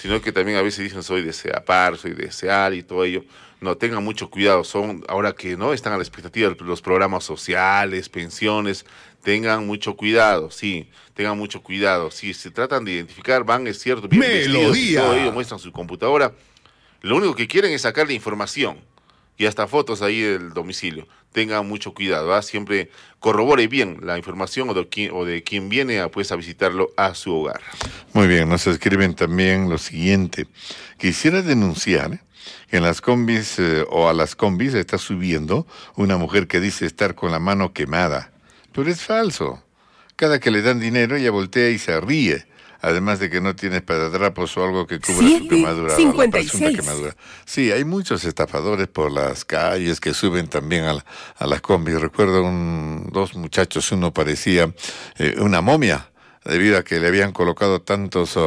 sino que también a veces dicen soy de SEAPAR, soy de SEAL y todo ello. No, tengan mucho cuidado, son, ahora que no están a la expectativa de los programas sociales, pensiones, tengan mucho cuidado, sí, tengan mucho cuidado. Si se tratan de identificar, van, es cierto, bien vestidos y todo ello, muestran su computadora, lo único que quieren es sacar la información y hasta fotos ahí del domicilio. Tengan mucho cuidado, ¿ah? Siempre corrobore bien la información o de quien viene a visitarlo a su hogar. Muy bien, nos escriben también lo siguiente. Quisiera denunciar que en las combis o a las combis está subiendo una mujer que dice estar con la mano quemada. Pero es falso. Cada que le dan dinero ella voltea y se ríe. Además de que no tiene esparadrapos o algo que cubra su quemadura, o la presunta quemadura. Sí, hay muchos estafadores por las calles que suben también a las combis. Recuerdo dos muchachos, uno parecía una momia, debido a que le habían colocado tantas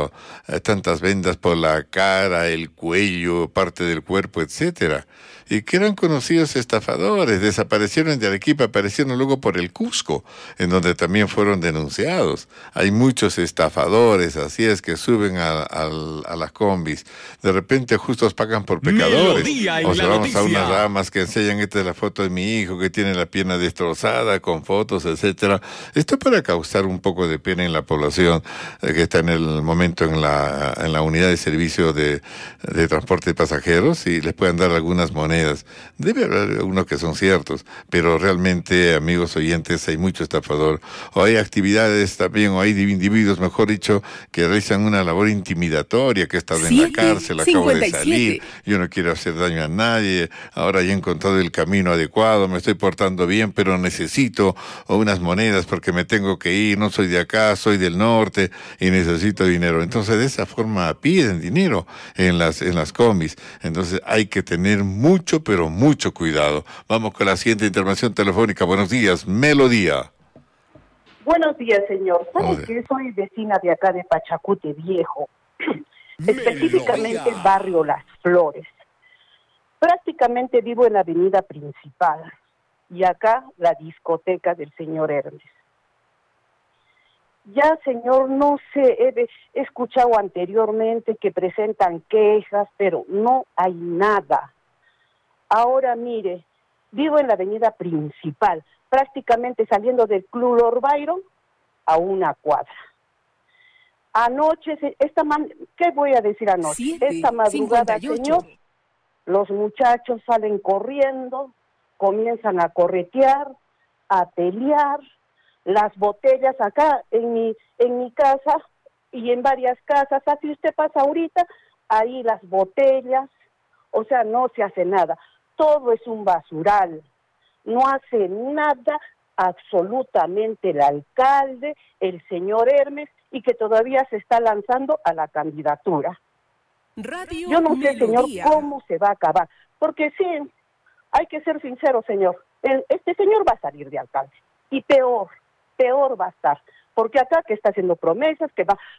vendas por la cara, el cuello, parte del cuerpo, etcétera, y que eran conocidos estafadores. Desaparecieron de Arequipa, aparecieron luego por el Cusco, en donde también fueron denunciados. Hay muchos estafadores, así es, que suben a las combis. De repente justos pagan por pecadores. O sea, vamos a unas damas que enseñan, esta es la foto de mi hijo que tiene la pierna destrozada, con fotos, etcétera. Esto para causar un poco de pena en la población que está en el momento en la unidad de servicio de transporte de pasajeros, y les pueden dar algunas monedas. Debe haber algunos que son ciertos, pero realmente, amigos oyentes, hay mucho estafador, o hay actividades también, o hay individuos, mejor dicho, que realizan una labor intimidatoria, que he estado en la cárcel, acabo de salir, yo no quiero hacer daño a nadie, ahora ya he encontrado el camino adecuado, me estoy portando bien, pero necesito unas monedas porque me tengo que ir, no soy de acá, soy del norte y necesito dinero. Entonces, de esa forma piden dinero en las combis. Entonces, hay que tener mucho, pero mucho cuidado. Vamos con la siguiente intervención telefónica. Buenos días, Melodía. Buenos días, señor. ¿Sabes que soy vecina de acá de Pachacute Viejo? Específicamente el barrio Las Flores. Prácticamente vivo en la avenida principal y acá la discoteca del señor Hermes. Ya, señor, no sé, he escuchado anteriormente que presentan quejas, pero no hay nada. Ahora, mire, vivo en la avenida principal, prácticamente saliendo del Club Lord Byron a una cuadra. Anoche, ¿qué voy a decir anoche? Esta madrugada, 58. Señor, los muchachos salen corriendo, comienzan a corretear, a pelear. Las botellas acá en mi casa y en varias casas, así usted pasa ahorita, ahí las botellas, o sea, no se hace nada. Todo es un basural, no hace nada absolutamente el alcalde, el señor Hermes, y que todavía se está lanzando a la candidatura. Yo no sé, señor, cómo se va a acabar, porque sí, hay que ser sincero, señor, este señor va a salir de alcalde, y peor va a estar, porque acá que está haciendo promesas, que va a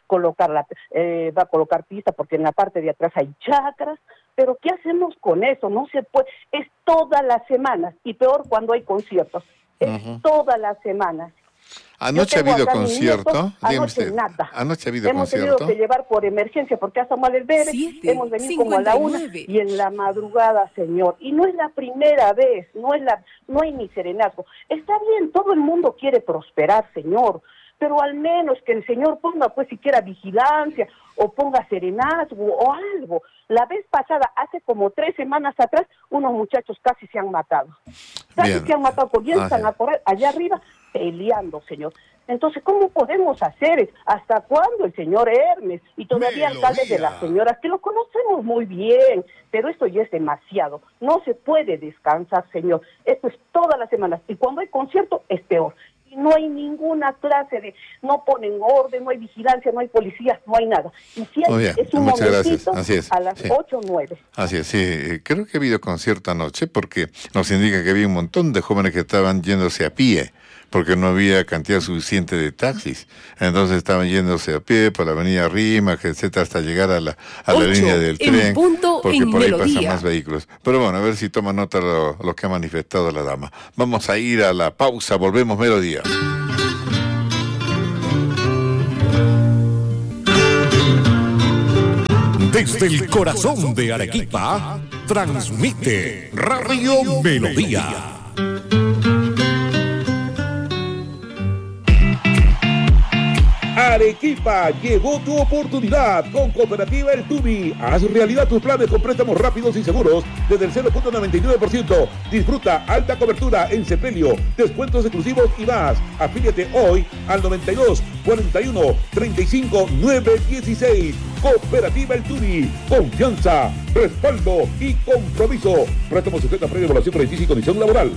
colocar pista, porque en la parte de atrás hay chacras, pero ¿qué hacemos con eso? No se puede, es todas las semanas, y peor cuando hay conciertos, es todas las semanas. Anoche ha habido concierto, anoche nada. Anoche ha habido hemos concierto. Tenido que llevar por emergencia porque hasta mal el bebé, hemos venido como a la 1 y en la madrugada, señor. Y no es la primera vez, no hay ni serenazgo. Está bien, todo el mundo quiere prosperar, señor, pero al menos que el señor ponga pues siquiera vigilancia o ponga serenazgo o algo. La vez pasada, hace como 3 semanas atrás, unos muchachos casi se han matado. Comienzan a correr allá arriba peleando, señor. Entonces, ¿cómo podemos hacer? ¿Hasta cuándo el señor Hermes y todavía alcalde de las señoras, que lo conocemos muy bien, pero esto ya es demasiado? No se puede descansar, señor. Esto es todas las semanas y cuando hay concierto es peor. Y no hay ninguna clase de, no ponen orden, no hay vigilancia, no hay policías, no hay nada. Y si hay, es un momentito a las 8 o 9. Así es, sí. Creo que ha habido concierto anoche porque nos indica que había un montón de jóvenes que estaban yéndose a pie, porque no había cantidad suficiente de taxis. Entonces estaban yéndose a pie por la avenida Rímac, etcétera, hasta llegar a la línea del tren, porque por ahí pasan más vehículos. Pero bueno, a ver si toma nota lo que ha manifestado la dama. Vamos a ir a la pausa, volvemos, Melodía. Desde el corazón de Arequipa, transmite Radio Melodía. Arequipa, llegó tu oportunidad con Cooperativa El Tubi. Haz realidad tus planes con préstamos rápidos y seguros desde el 0.99%. Disfruta alta cobertura en sepelio, descuentos exclusivos y más. Afíliate hoy al 92 41 35 916. Cooperativa El Tubi. Confianza, respaldo y compromiso. Préstamos sujetos a previa evaluación crediticia y condición laboral.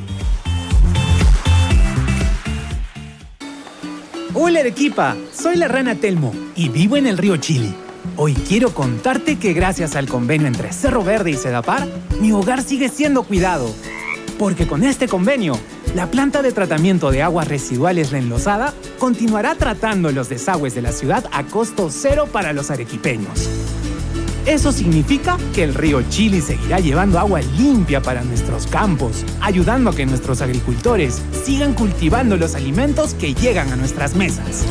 Hola Arequipa, soy la rana Telmo y vivo en el río Chili. Hoy quiero contarte que gracias al convenio entre Cerro Verde y Sedapar, mi hogar sigue siendo cuidado. Porque con este convenio, la planta de tratamiento de aguas residuales La Enlosada continuará tratando los desagües de la ciudad a costo cero para los arequipeños. Eso significa que el río Chili seguirá llevando agua limpia para nuestros campos, ayudando a que nuestros agricultores sigan cultivando los alimentos que llegan a nuestras mesas.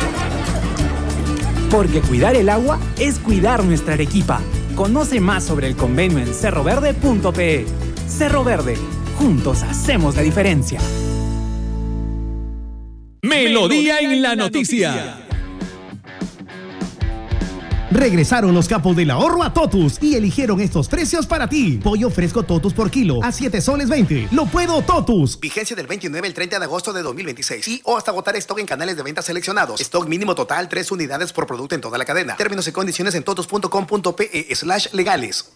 Porque cuidar el agua es cuidar nuestra Arequipa. Conoce más sobre el convenio en cerroverde.pe. Cerro Verde, juntos hacemos la diferencia. Melodía en la noticia. Regresaron los capos del ahorro a Totus y eligieron estos precios para ti. Pollo fresco Totus por kilo a 7 soles 20. Lo puedo Totus. Vigencia del 29 al 30 de agosto de 2026 y o hasta agotar stock en canales de venta seleccionados. Stock mínimo total 3 unidades por producto en toda la cadena. Términos y condiciones en totus.com.pe/legales.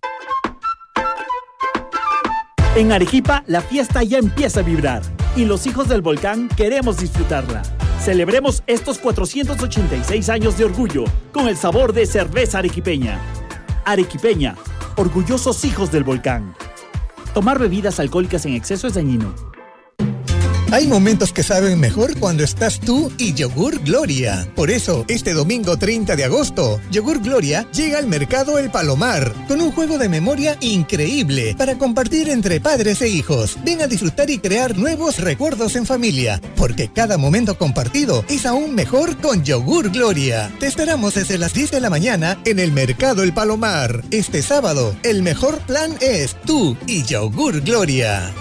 En Arequipa, la fiesta ya empieza a vibrar y los hijos del volcán queremos disfrutarla. Celebremos estos 486 años de orgullo con el sabor de cerveza arequipeña. Arequipeña, orgullosos hijos del volcán. Tomar bebidas alcohólicas en exceso es dañino. Hay momentos que saben mejor cuando estás tú y Yogur Gloria. Por eso, este domingo 30 de agosto, Yogur Gloria llega al Mercado El Palomar con un juego de memoria increíble para compartir entre padres e hijos. Ven a disfrutar y crear nuevos recuerdos en familia, porque cada momento compartido es aún mejor con Yogur Gloria. Te esperamos desde las 10 de la mañana en el Mercado El Palomar. Este sábado, el mejor plan es tú y Yogur Gloria.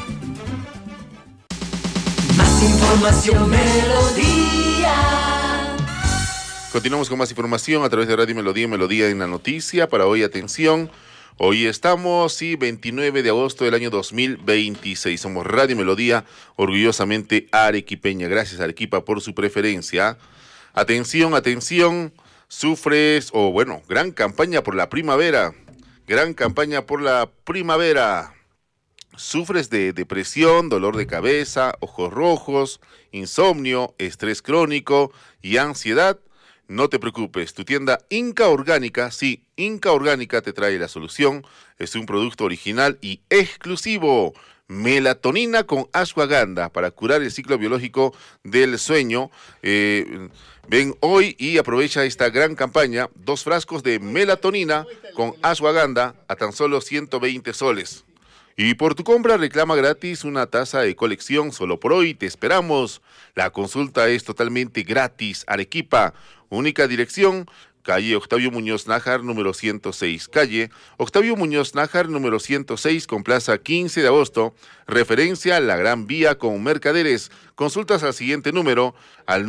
Más información, Melodía. Continuamos con más información a través de Radio Melodía, Melodía en la noticia. Para hoy, atención, hoy estamos, 29 de agosto del año 2026. Somos Radio Melodía, orgullosamente arequipeña. Gracias Arequipa por su preferencia. Atención, atención, sufres, gran campaña por la primavera. Gran campaña por la primavera. ¿Sufres de depresión, dolor de cabeza, ojos rojos, insomnio, estrés crónico y ansiedad? No te preocupes, tu tienda Inca Orgánica, sí, Inca Orgánica te trae la solución. Es un producto original y exclusivo. Melatonina con ashwagandha para curar el ciclo biológico del sueño. Ven hoy y aprovecha esta gran campaña. 2 frascos de melatonina con ashwagandha a tan solo 120 soles. Y por tu compra reclama gratis una taza de colección. Solo por hoy te esperamos. La consulta es totalmente gratis. Arequipa, única dirección, calle Octavio Muñoz Nájar, número 106. Calle Octavio Muñoz Nájar, número 106, con plaza 15 de agosto. Referencia a la Gran Vía con Mercaderes. Consultas al siguiente número, al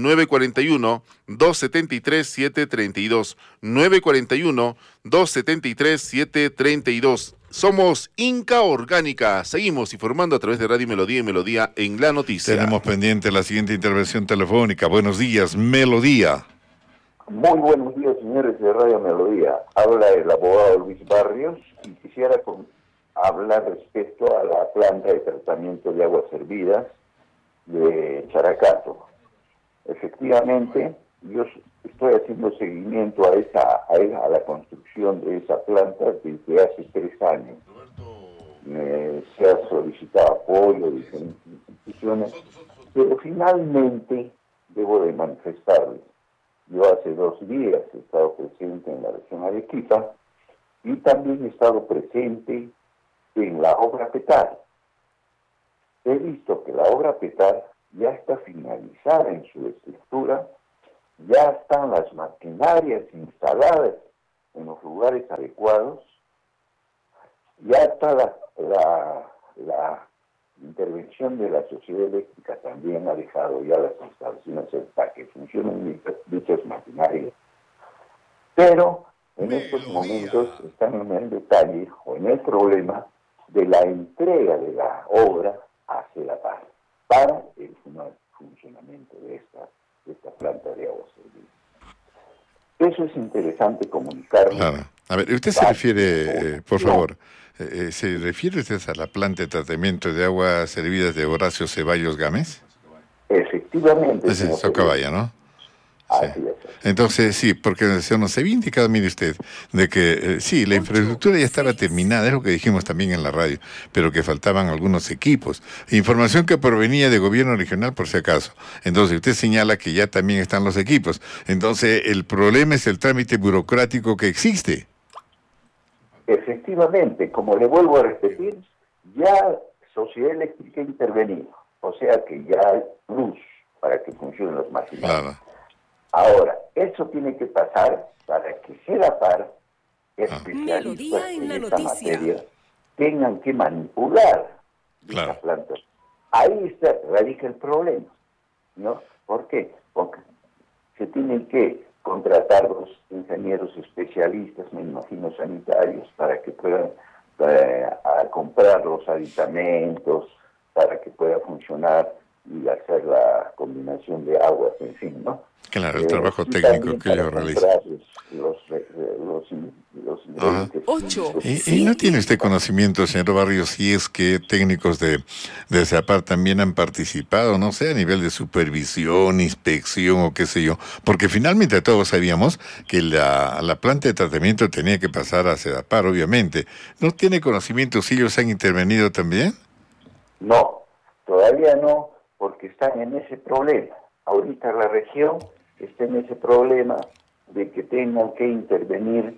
941-273-732. 941-273-732. Somos Inca Orgánica. Seguimos informando a través de Radio Melodía y Melodía en la noticia. Tenemos pendiente la siguiente intervención telefónica. Buenos días, Melodía. Muy buenos días, señores de Radio Melodía. Habla el abogado Luis Barrios y quisiera hablar respecto a la planta de tratamiento de aguas servidas de Characato. Efectivamente, yo estoy haciendo seguimiento a la construcción de esa planta desde hace 3 años. Se ha solicitado apoyo de diferentes instituciones, pero finalmente debo de manifestarles. Yo hace 2 días he estado presente en la región Arequipa y también he estado presente en la obra Petar. He visto que la obra Petar ya está finalizada en su estructura, ya están las maquinarias instaladas en los lugares adecuados. Ya está la intervención de la sociedad eléctrica también ha dejado ya las instalaciones para que funcionen dichas maquinarias. Pero en estos momentos están en el detalle o en el problema de la entrega de la obra a CEDAPAR para el funcionamiento de esta planta de agua servida. Eso es interesante comunicarlo. Claro. A ver, usted se refiere, por favor, ¿se refiere usted a la planta de tratamiento de aguas servidas de Horacio Ceballos Gámez? Efectivamente. Es en Socabaya, ¿no? Así es. Entonces, sí, porque se nos había indicado, mire usted, de que sí, la infraestructura ya estaba terminada, es lo que dijimos también en la radio, pero que faltaban algunos equipos. Información que provenía de gobierno regional, por si acaso. Entonces, usted señala que ya también están los equipos. Entonces, el problema es el trámite burocrático que existe. Efectivamente, como le vuelvo a repetir, ya Sociedad Eléctrica ha intervenido, o sea que ya hay luz para que funcionen los maquinarios. Claro. Ahora, eso tiene que pasar para que CEDAPAR, especialistas en esta materia, tengan que manipular esta planta. Ahí radica el problema, ¿no? ¿Por qué? Porque se tienen que contratar los ingenieros especialistas, me imagino sanitarios, para que puedan comprar los aditamentos, para que pueda funcionar y hacer la combinación de aguas, en fin, ¿no? Claro, el trabajo técnico que ellos realizan. ¿Y no tiene usted conocimiento, señor Barrios, si es que técnicos de CEDAPAR también han participado, no sé, a nivel de supervisión, inspección o qué sé yo? Porque finalmente todos sabíamos que la planta de tratamiento tenía que pasar a CEDAPAR, obviamente. ¿No tiene conocimiento si ellos han intervenido también? No, todavía no, porque están en ese problema. Ahorita la región está en ese problema de que tengan que intervenir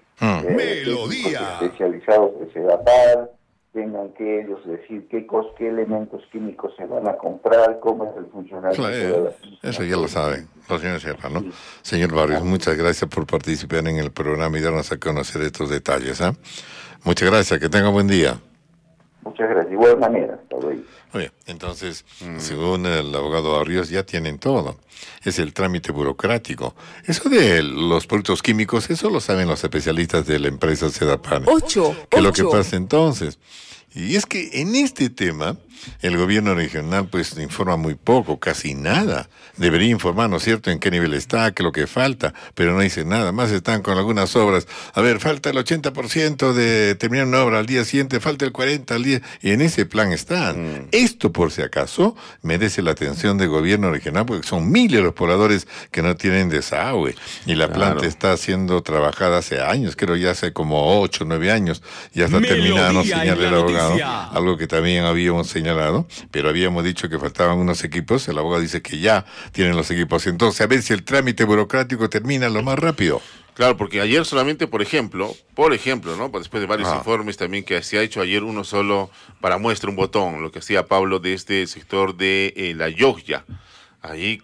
especializados de CEDAPAR, tengan que ellos decir qué elementos químicos se van a comprar, cómo es el funcionamiento de la... Eso ya lo saben los señores CEDAPAR, ¿no? Señor Barrios, muchas gracias por participar en el programa y darnos a conocer estos detalles. Muchas gracias, que tenga buen día. Muchas gracias, de igual manera. Hasta luego. Oye, entonces, según el abogado Barrios, ya tienen todo. Es el trámite burocrático. Eso de los productos químicos, eso lo saben los especialistas de la empresa CEDAPAR. ¿Qué es lo que pasa entonces? Y es que en este tema, el gobierno regional pues informa muy poco, casi nada. Debería informar, ¿no es cierto?, en qué nivel está, qué es lo que falta, pero no dice nada. Más están con algunas obras. A ver, falta el 80% de terminar una obra al día siguiente, falta el 40% al día, y en ese plan están. Esto, por si acaso, merece la atención del gobierno regional, porque son miles los pobladores que no tienen desagüe, y la planta está siendo trabajada hace años, creo ya hace como 8 o 9 años, ya está terminada, nos señala el abogado, algo que también habíamos señalado, pero habíamos dicho que faltaban unos equipos. El abogado dice que ya tienen los equipos. Entonces, a ver si el trámite burocrático termina lo más rápido. Claro, porque ayer solamente, por ejemplo, ¿no? Después de varios informes también que se ha hecho ayer uno solo para muestra un botón, lo que hacía Pablo de este sector de La Yogya. Ahí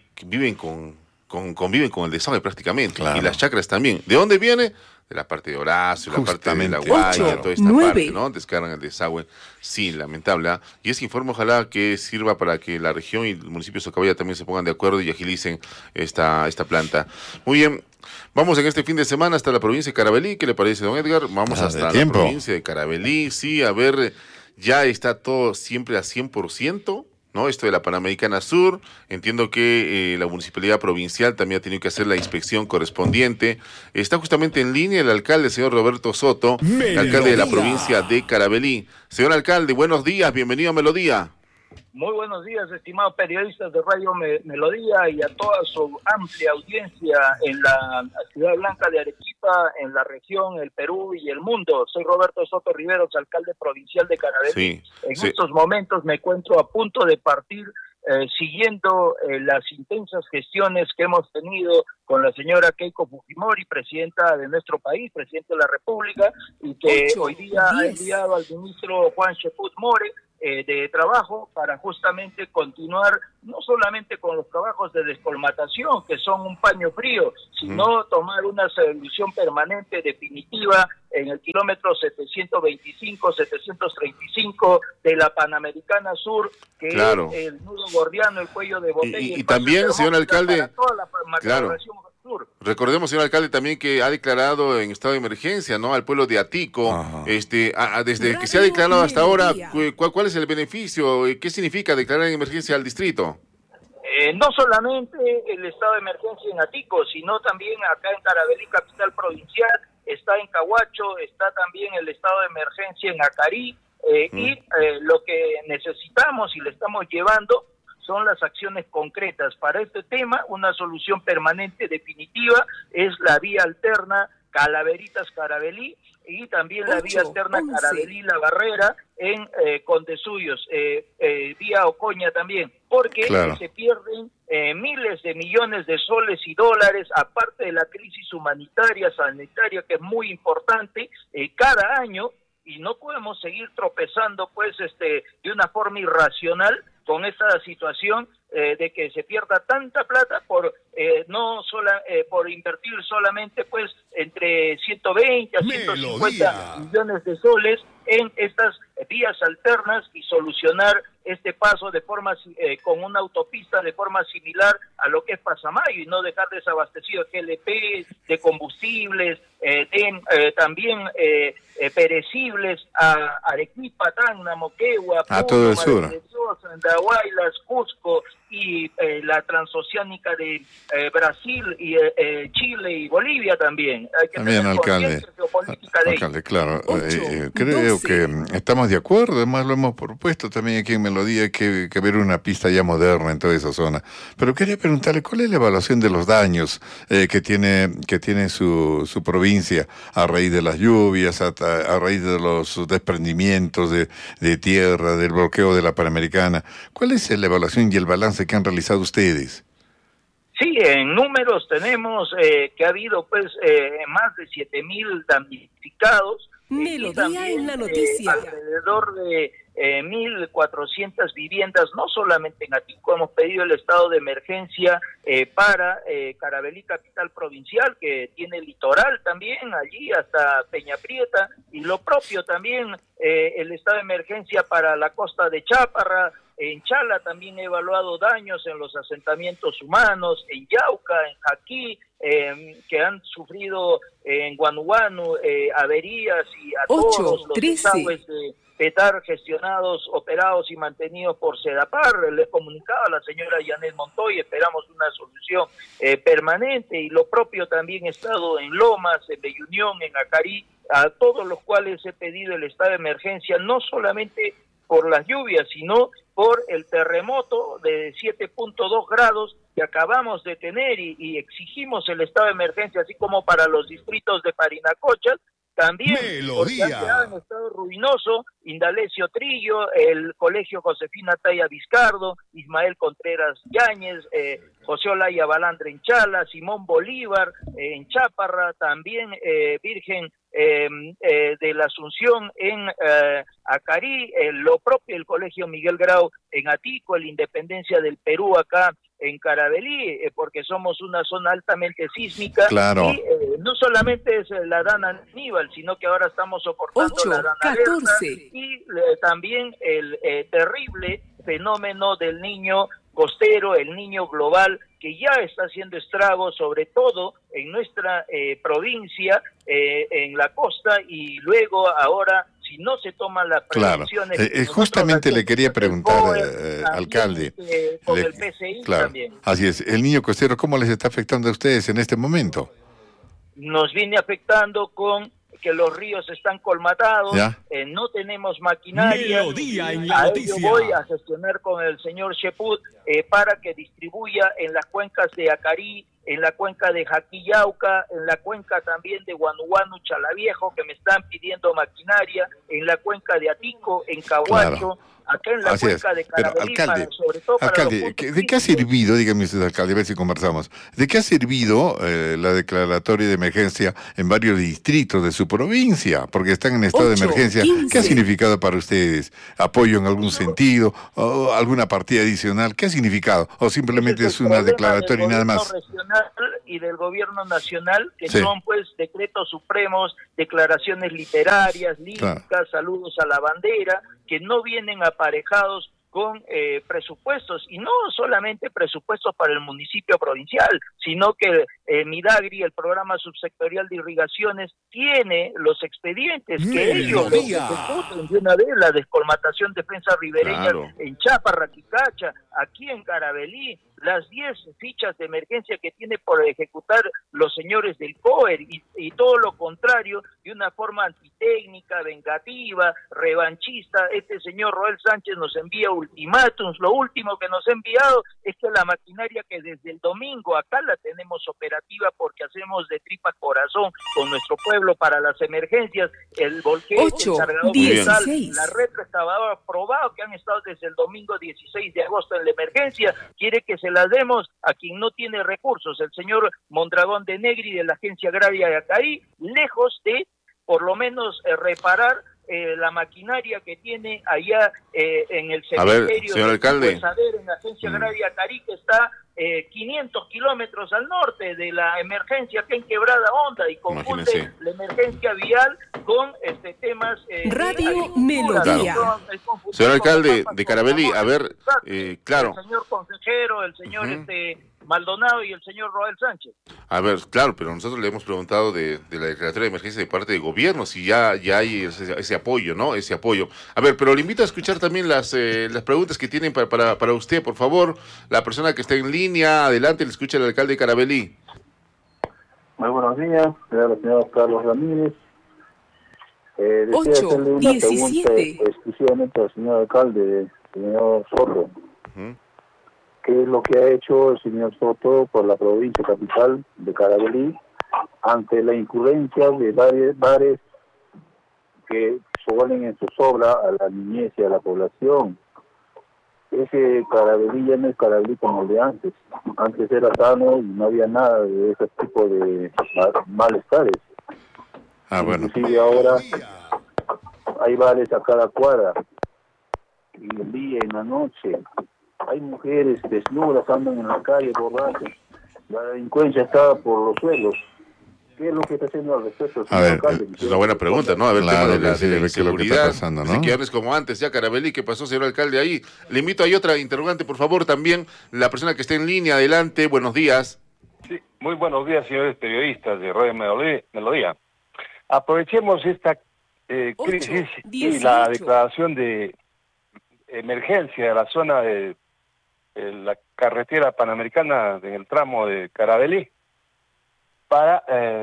conviven con el desagüe prácticamente. Y las chacras también. ¿De dónde viene? De la parte de Horacio, la parte de La Guaya, toda esta parte, ¿no? Descargan el desagüe. Sí, lamentable. Y ese informe ojalá que sirva para que la región y el municipio de Socabaya también se pongan de acuerdo y agilicen esta planta. Muy bien. Vamos en este fin de semana hasta la provincia de Carabalí. ¿Qué le parece, don Edgar? Vamos hasta la provincia de Carabalí. Sí, a ver, ya está todo siempre a 100%. ¿No? Esto de la Panamericana Sur, entiendo que la municipalidad provincial también ha tenido que hacer la inspección correspondiente. Está justamente en línea el alcalde, señor Roberto Soto, el alcalde de la provincia de Carabalí. Señor alcalde, buenos días, bienvenido a Melodía. Muy buenos días, estimados periodistas de Radio Melodía y a toda su amplia audiencia en la Ciudad Blanca de Arequipa, en la región, el Perú y el mundo. Soy Roberto Soto Riveros, alcalde provincial de Carabalí. Estos momentos me encuentro a punto de partir siguiendo las intensas gestiones que hemos tenido con la señora Keiko Fujimori, presidenta de nuestro país, presidente de la República, y que hoy día ha enviado al ministro Juan Sheput More de trabajo para justamente continuar no solamente con los trabajos de descolmatación, que son un paño frío, sino tomar una solución permanente, definitiva, en el kilómetro 725-735 de la Panamericana Sur, que claro, es el nudo gordiano, el cuello de botella. Y también, señor alcalde, claro, recordemos, señor alcalde, también que ha declarado en estado de emergencia, ¿no?, al pueblo de Atico. Desde que se ha declarado hasta ahora, ¿cuál es el beneficio? ¿Qué significa declarar en emergencia al distrito? No solamente el estado de emergencia en Atico, sino también acá en Caravelí, capital provincial, está en Cahuacho, está también el estado de emergencia en Acarí, y lo que necesitamos y le estamos llevando son las acciones concretas. Para este tema, una solución permanente definitiva es la vía alterna Calaveritas-Caravelí, y también la vía alterna Caravelí-La Barrera en Condesuyos, vía Ocoña también, porque se pierden miles de millones de soles y dólares, aparte de la crisis humanitaria, sanitaria, que es muy importante cada año, y no podemos seguir tropezando pues de una forma irracional con esta situación de que se pierda tanta plata por por invertir solamente pues entre 120 a 150 millones de soles en estas vías alternas y solucionar este paso de forma con una autopista de forma similar a lo que es Pasamayo, y no dejar desabastecido de GLP, de combustibles, también perecibles a Arequipa, Tacna, Moquegua, a todo el sur, Andahuaylas, Cusco y la transoceánica de Brasil y Chile y Bolivia también. Hay que también, tener alcalde, claro, creo que estamos de acuerdo, además lo hemos propuesto también aquí en Melodía, hay que ver una pista ya moderna en toda esa zona. Pero quería preguntarle, ¿cuál es la evaluación de los daños que tiene su provincia a raíz de las lluvias, a raíz de los desprendimientos de tierra, del bloqueo de la Panamericana? ¿Cuál es la evaluación y el balance que han realizado ustedes? Sí, en números tenemos que ha habido pues más de 7,000 damnificados. Melodía en la noticia. Alrededor de 1,400 viviendas, no solamente en Atico. Hemos pedido el estado de emergencia para Caravelí, capital provincial, que tiene litoral también, allí hasta Peña Prieta, y lo propio también el estado de emergencia para la costa de Cháparra. En Chala también he evaluado daños en los asentamientos humanos, en Yauca, en Jaquí, que han sufrido en Guanuguanu averías y atoros, los desagües de Petar gestionados, operados y mantenidos por Sedapar. Le he comunicado a la señora Yanet Montoy, esperamos una solución permanente, y lo propio también he estado en Lomas, en Bellunión, en Acarí, a todos los cuales he pedido el estado de emergencia, no solamente por las lluvias, sino por el terremoto de 7.2 grados que acabamos de tener, y exigimos el estado de emergencia, así como para los distritos de Parinacotchas, también, porque han quedado en estado ruinoso Indalecio Trillo, el Colegio Josefina Taya Vizcardo, Ismael Contreras Yáñez, José Olaya Balandre en Chala, Simón Bolívar en Cháparra, también Virgen de la Asunción en Acarí, lo propio el Colegio Miguel Grau en Atico, el Independencia del Perú acá en Caravelí, porque somos una zona altamente sísmica. Claro. Y no solamente es la Dana Aníbal, sino que ahora estamos soportando la Dana 14. Lerna, y también el terrible fenómeno del niño costero, el niño global, que ya está haciendo estragos, sobre todo en nuestra provincia, en la costa, y luego ahora, si no se toman las prevenciones... Claro, justamente le quería preguntar, alcalde. Con el PCI también. Así es, el niño costero, ¿cómo les está afectando a ustedes en este momento? Nos viene afectando con que los ríos están colmatados, no tenemos maquinaria. Melodía en la a noticia. ello voy a gestionar con el señor Sheput para que distribuya en las cuencas de Acarí, en la cuenca de Jaquillauca, en la cuenca también de Guanuguanu, Chalaviejo, que me están pidiendo maquinaria, en la cuenca de Atico, en Cahuacho, acá en la cuenca de Carabalí, sobre todo para alcalde, ¿de qué ha servido, dígame usted, alcalde, a ver si conversamos, de qué ha servido la declaratoria de emergencia en varios distritos de su provincia? Porque están en estado de emergencia. 15. ¿Qué ha significado para ustedes? ¿Apoyo en algún sentido? ¿O alguna partida adicional? ¿Qué ha significado? ¿O simplemente es una declaratoria y nada más? Regional y del gobierno nacional, que Sí. son pues decretos supremos, declaraciones literarias, líricas, saludos a la bandera, que no vienen aparejados con presupuestos, y no solamente presupuestos para el municipio provincial, sino que Midagri, el programa subsectorial de irrigaciones, tiene los expedientes que ellos ejecutan de una vez, la descolmatación de defensa ribereña en Chapa, Raquicacha, aquí en Carabalí, las 10 fichas de emergencia que tiene por ejecutar los señores del COER, y todo lo contrario, de una forma antitécnica, vengativa, revanchista. Este señor Roel Sánchez nos envía ultimátums. Lo último que nos ha enviado es que la maquinaria que desde el domingo acá la tenemos operativa porque hacemos de tripa corazón con nuestro pueblo para las emergencias, el volquete, el cargador brutal, la retroexcavadora, aprobado que han estado desde el domingo 16 de agosto en la emergencia, quiere que se las demos a quien no tiene recursos, el señor Mondragón de Negri de la Agencia Agraria de Acarí, lejos de por lo menos reparar la maquinaria que tiene allá en el cementerio. A ver, señor alcalde. En la Agencia Agraria Acarí, que está 500 kilómetros al norte de la emergencia que en Quebrada Honda, y confunde la emergencia vial con temas Radio Melodía. Señor alcalde de Carabalí, a ver, claro. El señor consejero, el señor Maldonado y el señor Roel Sánchez. A ver, claro, pero nosotros le hemos preguntado de la declaratoria de emergencia de parte del gobierno, si ya hay ese apoyo, ¿no? Ese apoyo. A ver, pero le invito a escuchar también las preguntas que tienen para usted, por favor. La persona que está en línea, adelante, le escucha el alcalde de Carabalí. Muy buenos días, el señor Carlos Ramírez. 8, 17. Exclusivamente al señor alcalde, señor Soto. ¿Qué es lo que ha hecho el señor Soto por la provincia capital de Carabalí ante la incurrencia de varios bares que ponen en zozobra a la niñez y a la población? Ese Carabalí ya no es Carabalí como el de antes. Antes era sano y no había nada de ese tipo de malestares. Bueno. Inclusive ahora hay bares a cada cuadra, y el día y en la noche. Hay mujeres desnudas, andan en la calle borrachas. La delincuencia está por los suelos. ¿Qué es lo que está haciendo al respecto? A ver, es una buena pregunta, ¿no? A ver, Claro, tema de la que sí, lo que está pasando, ¿no? Así que ya no es como antes, ya Carabalí, ¿qué pasó, señor alcalde, ahí? Le invito, hay otra interrogante, por favor, también, la persona que está en línea, adelante, buenos días. Sí, muy buenos días, señores periodistas de Radio Melodía. Aprovechemos esta crisis y la declaración de emergencia de la zona de la carretera panamericana en el tramo de Carabalí para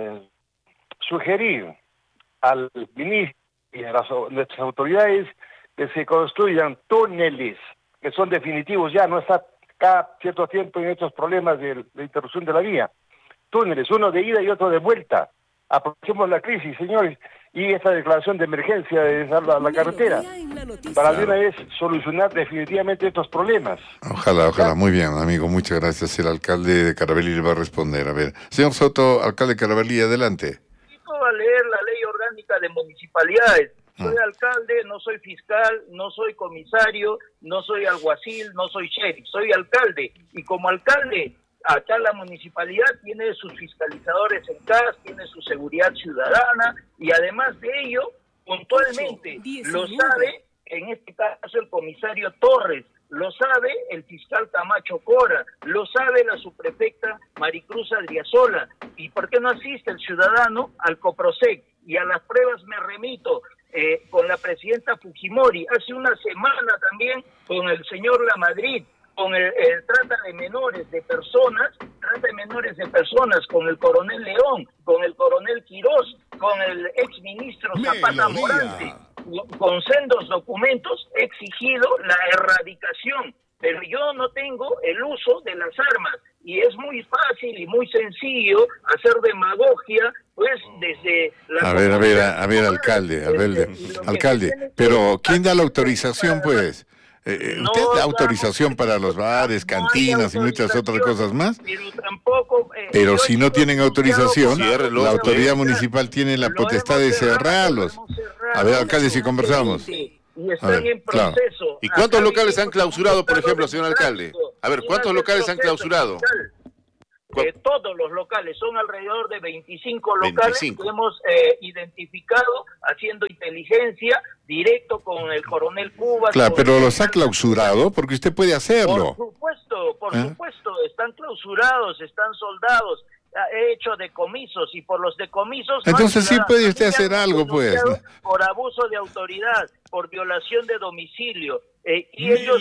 sugerir al ministro y a nuestras autoridades que se construyan túneles que son definitivos, ya no está cada cierto tiempo en estos problemas de interrupción de la vía. Túneles, uno de ida y otro de vuelta. Aprovechemos la crisis, señores, y esta declaración de emergencia de la carretera para de una vez solucionar definitivamente estos problemas. Ojalá, muy bien, amigo, muchas gracias. El alcalde de Carabalí le va a responder. A ver, señor Soto, alcalde de Carabalí, adelante. Va a leer la ley orgánica de municipalidades. Soy alcalde, no soy fiscal, no soy comisario, no soy alguacil, no soy sheriff, soy alcalde, y como alcalde acá la municipalidad tiene sus fiscalizadores en CAS, tiene su seguridad ciudadana, y además de ello, puntualmente, lo sabe, en este caso el comisario Torres, lo sabe el fiscal Camacho Cora, lo sabe la subprefecta Maricruz Adriasola. ¿Y por qué no asiste el ciudadano al COPROSEC? Y a las pruebas me remito, con la presidenta Fujimori, hace una semana también con el señor Lamadrid, con el trata de menores de personas, con el coronel León, con el coronel Quirós, con el exministro Zapata Morante, con sendos documentos, he exigido la erradicación, pero yo no tengo el uso de las armas, y es muy fácil y muy sencillo hacer demagogia, pues, desde la... A ver, alcalde, pero ¿quién da la autorización, pues? ¿Usted da autorización para los bares, cantinas y muchas otras cosas más? Pero tampoco... pero si no tienen autorización, la autoridad municipal tiene la potestad de cerrarlos. A ver, alcalde, si conversamos. Y están en proceso. Claro. ¿Y cuántos locales han clausurado, por ejemplo, señor alcalde? A ver, ¿cuántos locales han clausurado? Todos los locales, son alrededor de 25 locales que hemos identificado haciendo inteligencia directo con el coronel Cuba. Claro, pero los ha clausurado porque usted puede hacerlo. Por supuesto, están clausurados, están soldados, he hecho decomisos y por los decomisos... Entonces sí puede usted hacer algo, pues. Por abuso de autoridad, por violación de domicilio, y ellos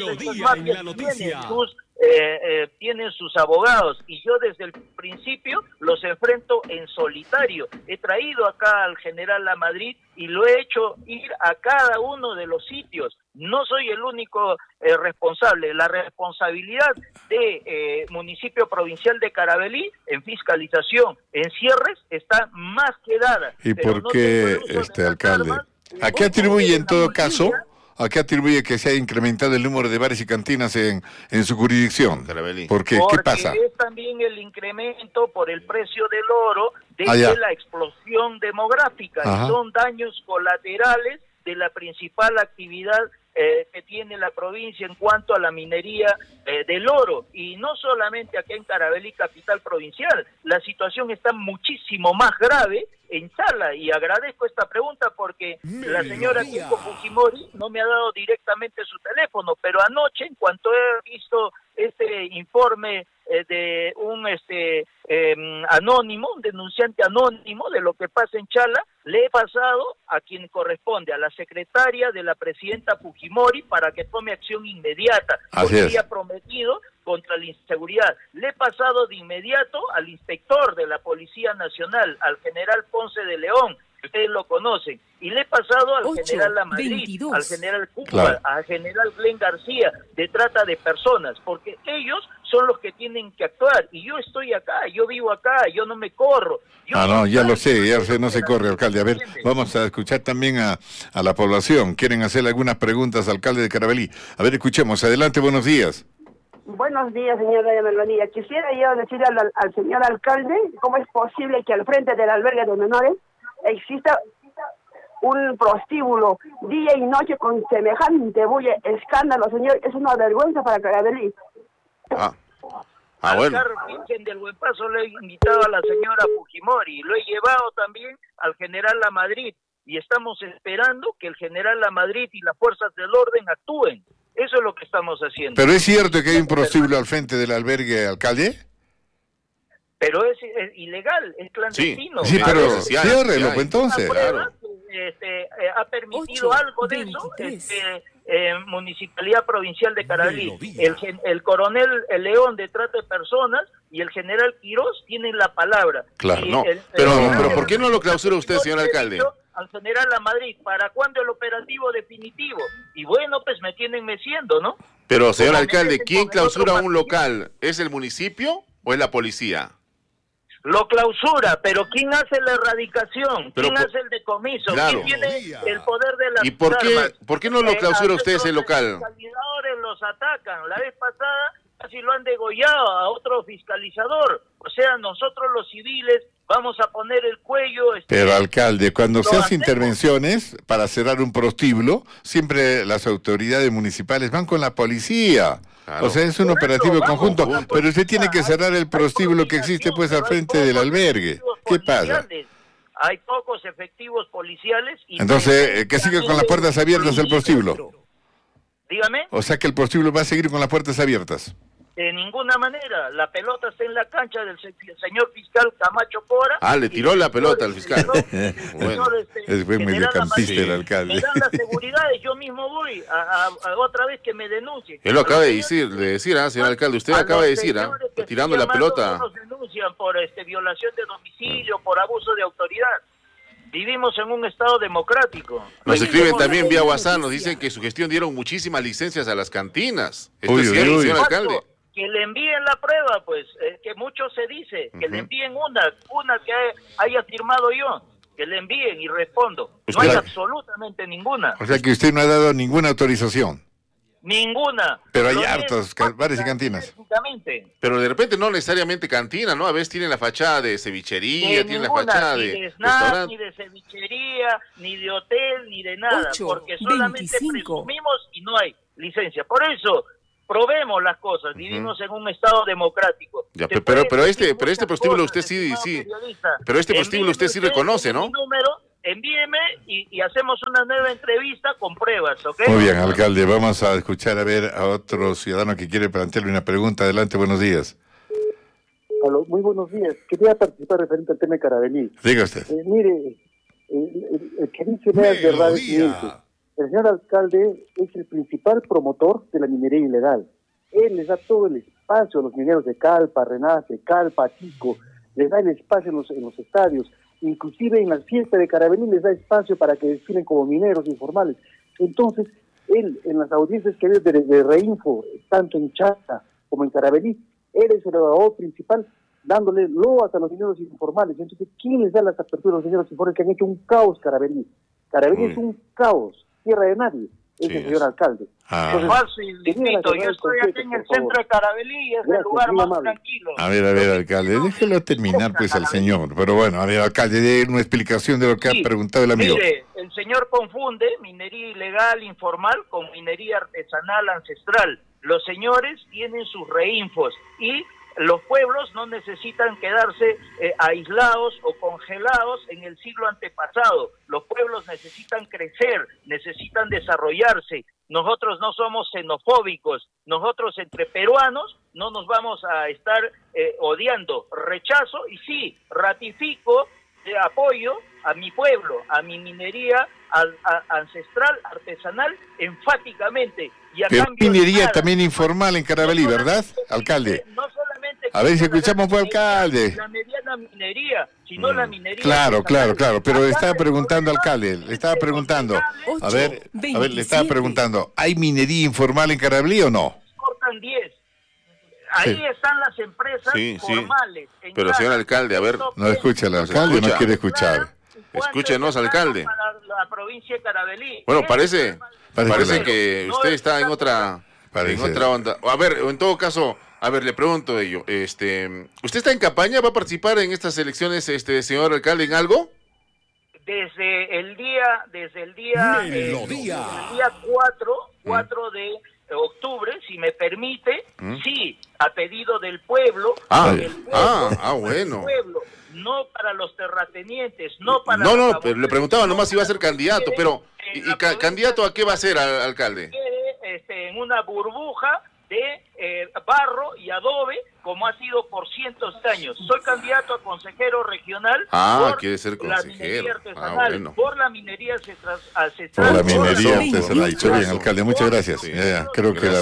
tienen sus abogados y yo desde el principio los enfrento en solitario. He traído acá al general Lamadrid y lo he hecho ir a cada uno de los sitios. No soy el único responsable. La responsabilidad de municipio provincial de Carabalí en fiscalización, en cierres, está más que dada. ¿Y por qué, alcalde? ¿A qué atribuye en todo caso? ¿A qué atribuye que se ha incrementado el número de bares y cantinas en su jurisdicción? ¿Por qué? ¿Qué pasa? Porque es también el incremento por el precio del oro de la explosión demográfica. Y son daños colaterales de la principal actividad que tiene la provincia en cuanto a la minería del oro. Y no solamente aquí en Carabalí, capital provincial. La situación está muchísimo más grave en Chala, y agradezco esta pregunta porque la señora Keiko Fujimori no me ha dado directamente su teléfono, pero anoche, en cuanto he visto este informe de un anónimo, un denunciante anónimo de lo que pasa en Chala, le he pasado a quien corresponde, a la secretaria de la presidenta Fujimori, para que tome acción inmediata, porque había prometido contra la inseguridad. Le he pasado de inmediato al inspector de la Policía Nacional, al general Ponce de León, que ustedes lo conocen, y le he pasado al general Lamadrid, al general Cuba, al general Glenn García, de trata de personas, porque ellos son los que tienen que actuar, y yo estoy acá, yo vivo acá, yo no me corro. Ya lo sé, no se corre, alcalde. A ver, vamos a escuchar también a la población. Quieren hacerle algunas preguntas al alcalde de Carabalí. A ver, escuchemos. Adelante, buenos días. Buenos días, señora Melonía. Quisiera yo decirle al señor alcalde cómo es posible que al frente del albergue de menores exista un prostíbulo día y noche con semejante bulla, escándalo, señor. Es una vergüenza para Carabalí. Bueno. Virgen del Buen Paso le he invitado a la señora Fujimori, lo he llevado también al general Lamadrid, y estamos esperando que el general Lamadrid y las fuerzas del orden actúen. Eso es lo que estamos haciendo. ¿Pero es cierto que hay un prostíbulo al frente del albergue, alcalde? Pero es ilegal, es clandestino. Sí, pero ciérrelo, pues entonces. Ha permitido algo de eso Municipalidad Provincial de Carabalí. El coronel León de Trata de Personas y el general Quirós tienen la palabra. Claro, pero ¿por qué no lo clausura usted, señor alcalde? Al general Lamadrid, ¿para cuándo el operativo definitivo? Y bueno, pues me tienen meciendo, ¿no? Pero, señor alcalde, ¿quién clausura un local? ¿Es el municipio o es la policía? Lo clausura, pero ¿quién hace la erradicación? ¿Quién hace el decomiso? Claro. ¿Quién tiene el poder de las ¿Y por qué no lo clausura usted ese local? Los fiscalizadores los atacan. La vez pasada casi lo han degollado a otro fiscalizador. O sea, nosotros los civiles vamos a poner el cuello... Pero, alcalde, cuando se hacen intervenciones para cerrar un prostíbulo, siempre las autoridades municipales van con la policía. Claro. O sea, es un operativo conjunto, pero usted tiene que cerrar el prostíbulo que existe pues al frente del albergue. ¿Qué pasa? Hay pocos efectivos policiales. Y entonces, que siga con las puertas abiertas el prostíbulo. Dígame. O sea que el prostíbulo va a seguir con las puertas abiertas. De ninguna manera. La pelota está en la cancha del señor fiscal Camacho Cora. Le tiró la pelota al fiscal. Bueno, fue mediocampista el alcalde. Me dan las seguridades, yo mismo voy a otra vez que me denuncie. Él lo acaba de decir, señor alcalde. Usted acaba de decir, tirando la pelota. Nos denuncian por violación de domicilio, por abuso de autoridad. Vivimos en un estado democrático. Nos escriben también vía WhatsApp, nos dicen que su gestión dieron muchísimas licencias a las cantinas. ¿Esto es cierto, señor alcalde? Que le envíen la prueba, pues, que mucho se dice, que le envíen una que haya firmado yo, que le envíen y respondo. No hay absolutamente ninguna. O sea que usted no ha dado ninguna autorización. Ninguna. Pero hay hartos bares y cantinas. Pero de repente no necesariamente cantina, ¿no? A veces tienen la fachada de cevichería, tienen la fachada ni de snack, restaurante. ni de cevichería, ni de hotel, ni de nada, 8, porque solamente 25. presumimos y no hay licencia. Por eso, probemos las cosas, vivimos en un estado democrático. Ya, pero este prostíbulo usted sí, pero este prostíbulo usted sí reconoce, ¿no? Mi número, envíeme y hacemos una nueva entrevista con pruebas, ¿ok? Muy bien, alcalde, vamos a escuchar a ver a otro ciudadano que quiere plantearle una pregunta. Adelante, buenos días. Hola, muy buenos días. Quería participar referente al tema de Carabalí. Diga usted. Mire, el que dice es verdad. El señor alcalde es el principal promotor de la minería ilegal. Él les da todo el espacio a los mineros de Calpa, Renace, Calpa, Chico, les da el espacio en los estadios. Inclusive en las fiestas de Carabalí les da espacio para que desfilen como mineros informales. Entonces, él, en las audiencias que ha habido de Reinfo, tanto en Chata como en Carabalí, él es el evaluador principal, dándole loas a los mineros informales. Entonces, ¿quién les da las aperturas a los mineros informales que han hecho un caos Carabalí? Carabalí es un caos, tierra de nadie, es el señor alcalde. Entonces, falso y distinto. Yo estoy aquí en el centro de Carabalí y es el lugar más tranquilo. A ver, alcalde, déjelo terminar pues al señor. Pero bueno, a ver, alcalde, dé una explicación de lo que ha preguntado el amigo. Mire, el señor confunde minería ilegal, informal, con minería artesanal, ancestral. Los señores tienen sus reinfos y los pueblos no necesitan quedarse aislados o congelados en el siglo antepasado. Los pueblos necesitan crecer, necesitan desarrollarse. Nosotros no somos xenofóbicos. Nosotros entre peruanos no nos vamos a estar odiando. Rechazo y sí, ratifico apoyo a mi pueblo, a mi minería ancestral, artesanal, enfáticamente. Y a pero cambio minería nada. También informal en Carabalí, ¿verdad, alcalde? A ver si escuchamos por alcalde. La mediana minería, sino la minería. Claro, pero le estaba preguntando, alcalde, le estaba preguntando. A ver, le estaba preguntando, ¿hay minería informal en Carabalí o no? Cortan 10. Ahí están las empresas formales. Pero señor alcalde, a ver. No escucha el alcalde, no quiere escuchar. Escúchenos, alcalde. Para la provincia de Carabalí. Bueno, parece que usted está en otra onda. A ver, en todo caso, a ver, le pregunto de ello. ¿Usted está en campaña? ¿Va a participar en estas elecciones, señor alcalde, en algo? Desde el día 4 de octubre, si me permite, sí, a pedido del pueblo. Bueno. Pueblo, no para los terratenientes, no para... No, pero le preguntaba nomás si iba a ser candidato, pero ¿y candidato a qué va a ser, alcalde? En una burbuja de barro y adobe, como ha sido por cientos de años. Soy candidato a consejero regional quiere ser la consejero. minería artesanal, por la minería ancestral. Por la minería artesanal. Dicho bien, alcalde, muchas gracias. Creo que el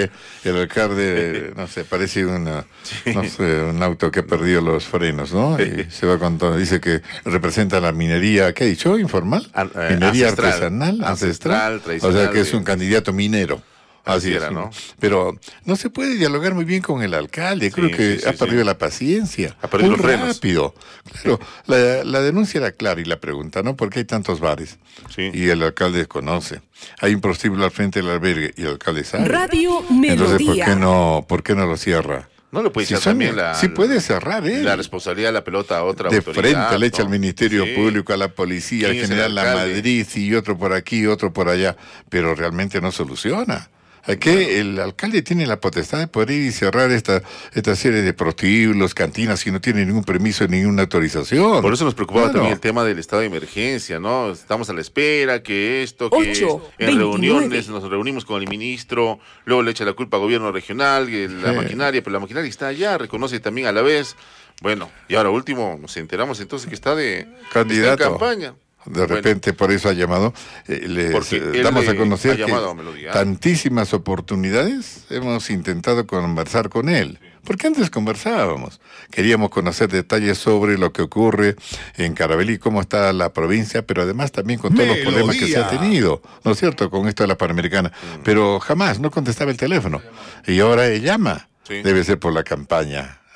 alcalde, no sé, parece un auto que ha perdido los frenos, ¿no? Y se va con todo. Dice que representa la minería, ¿qué ha dicho? ¿Informal? Minería artesanal, ancestral. O sea que es un candidato minero. Así era, ¿no? Pero no se puede dialogar muy bien con el alcalde. Creo que ha perdido la paciencia. Ha perdido los frenos. Rápido. Claro, la denuncia era clara y la pregunta, ¿no? ¿Por qué hay tantos bares? Y el alcalde conoce. Hay un prostíbulo al frente del albergue y el alcalde sabe. Radio Melodía. Entonces, ¿por qué no lo cierra? No le puede echar también puede cerrar, la responsabilidad de la pelota a otra autoridad. De frente le echa al Ministerio Público, a la policía, al general La Madrid, y otro por aquí, otro por allá. Pero realmente no soluciona. Que el alcalde tiene la potestad de poder ir y cerrar esta serie de prostíbulos, cantinas, y no tiene ningún permiso, ninguna autorización. Por eso nos preocupaba también el tema del estado de emergencia, ¿no? Estamos a la espera que en reuniones nos reunimos con el ministro, luego le echa la culpa al gobierno regional, la maquinaria, pero la maquinaria está allá, reconoce también a la vez. Bueno, y ahora último nos enteramos entonces que está de candidato en campaña. De repente, por eso ha llamado. Damos a conocer que tantísimas oportunidades hemos intentado conversar con él. Porque antes conversábamos. Queríamos conocer detalles sobre lo que ocurre en Carabalí, cómo está la provincia, pero además también con todos los problemas que se ha tenido, ¿no es cierto?, con esto de la Panamericana. Pero jamás, no contestaba el teléfono. Y ahora llama. Debe ser por la campaña.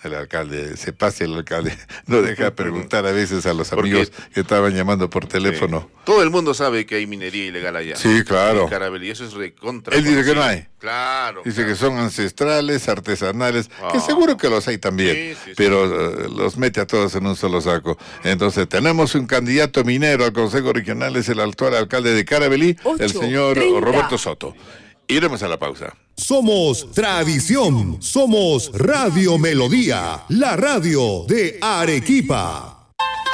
El alcalde, se pase el alcalde, no deja preguntar a veces a los amigos que estaban llamando por teléfono. Sí. Todo el mundo sabe que hay minería ilegal allá. Sí, claro. En Carabelí, eso es recontra. Él dice que no hay. Claro. Dice que son ancestrales, artesanales, que seguro que los hay también, pero los mete a todos en un solo saco. Entonces tenemos un candidato minero al Consejo Regional, es el actual alcalde de Carabelí, el señor Roberto Soto. Iremos a la pausa. Somos tradición, somos Radio Melodía, la radio de Arequipa.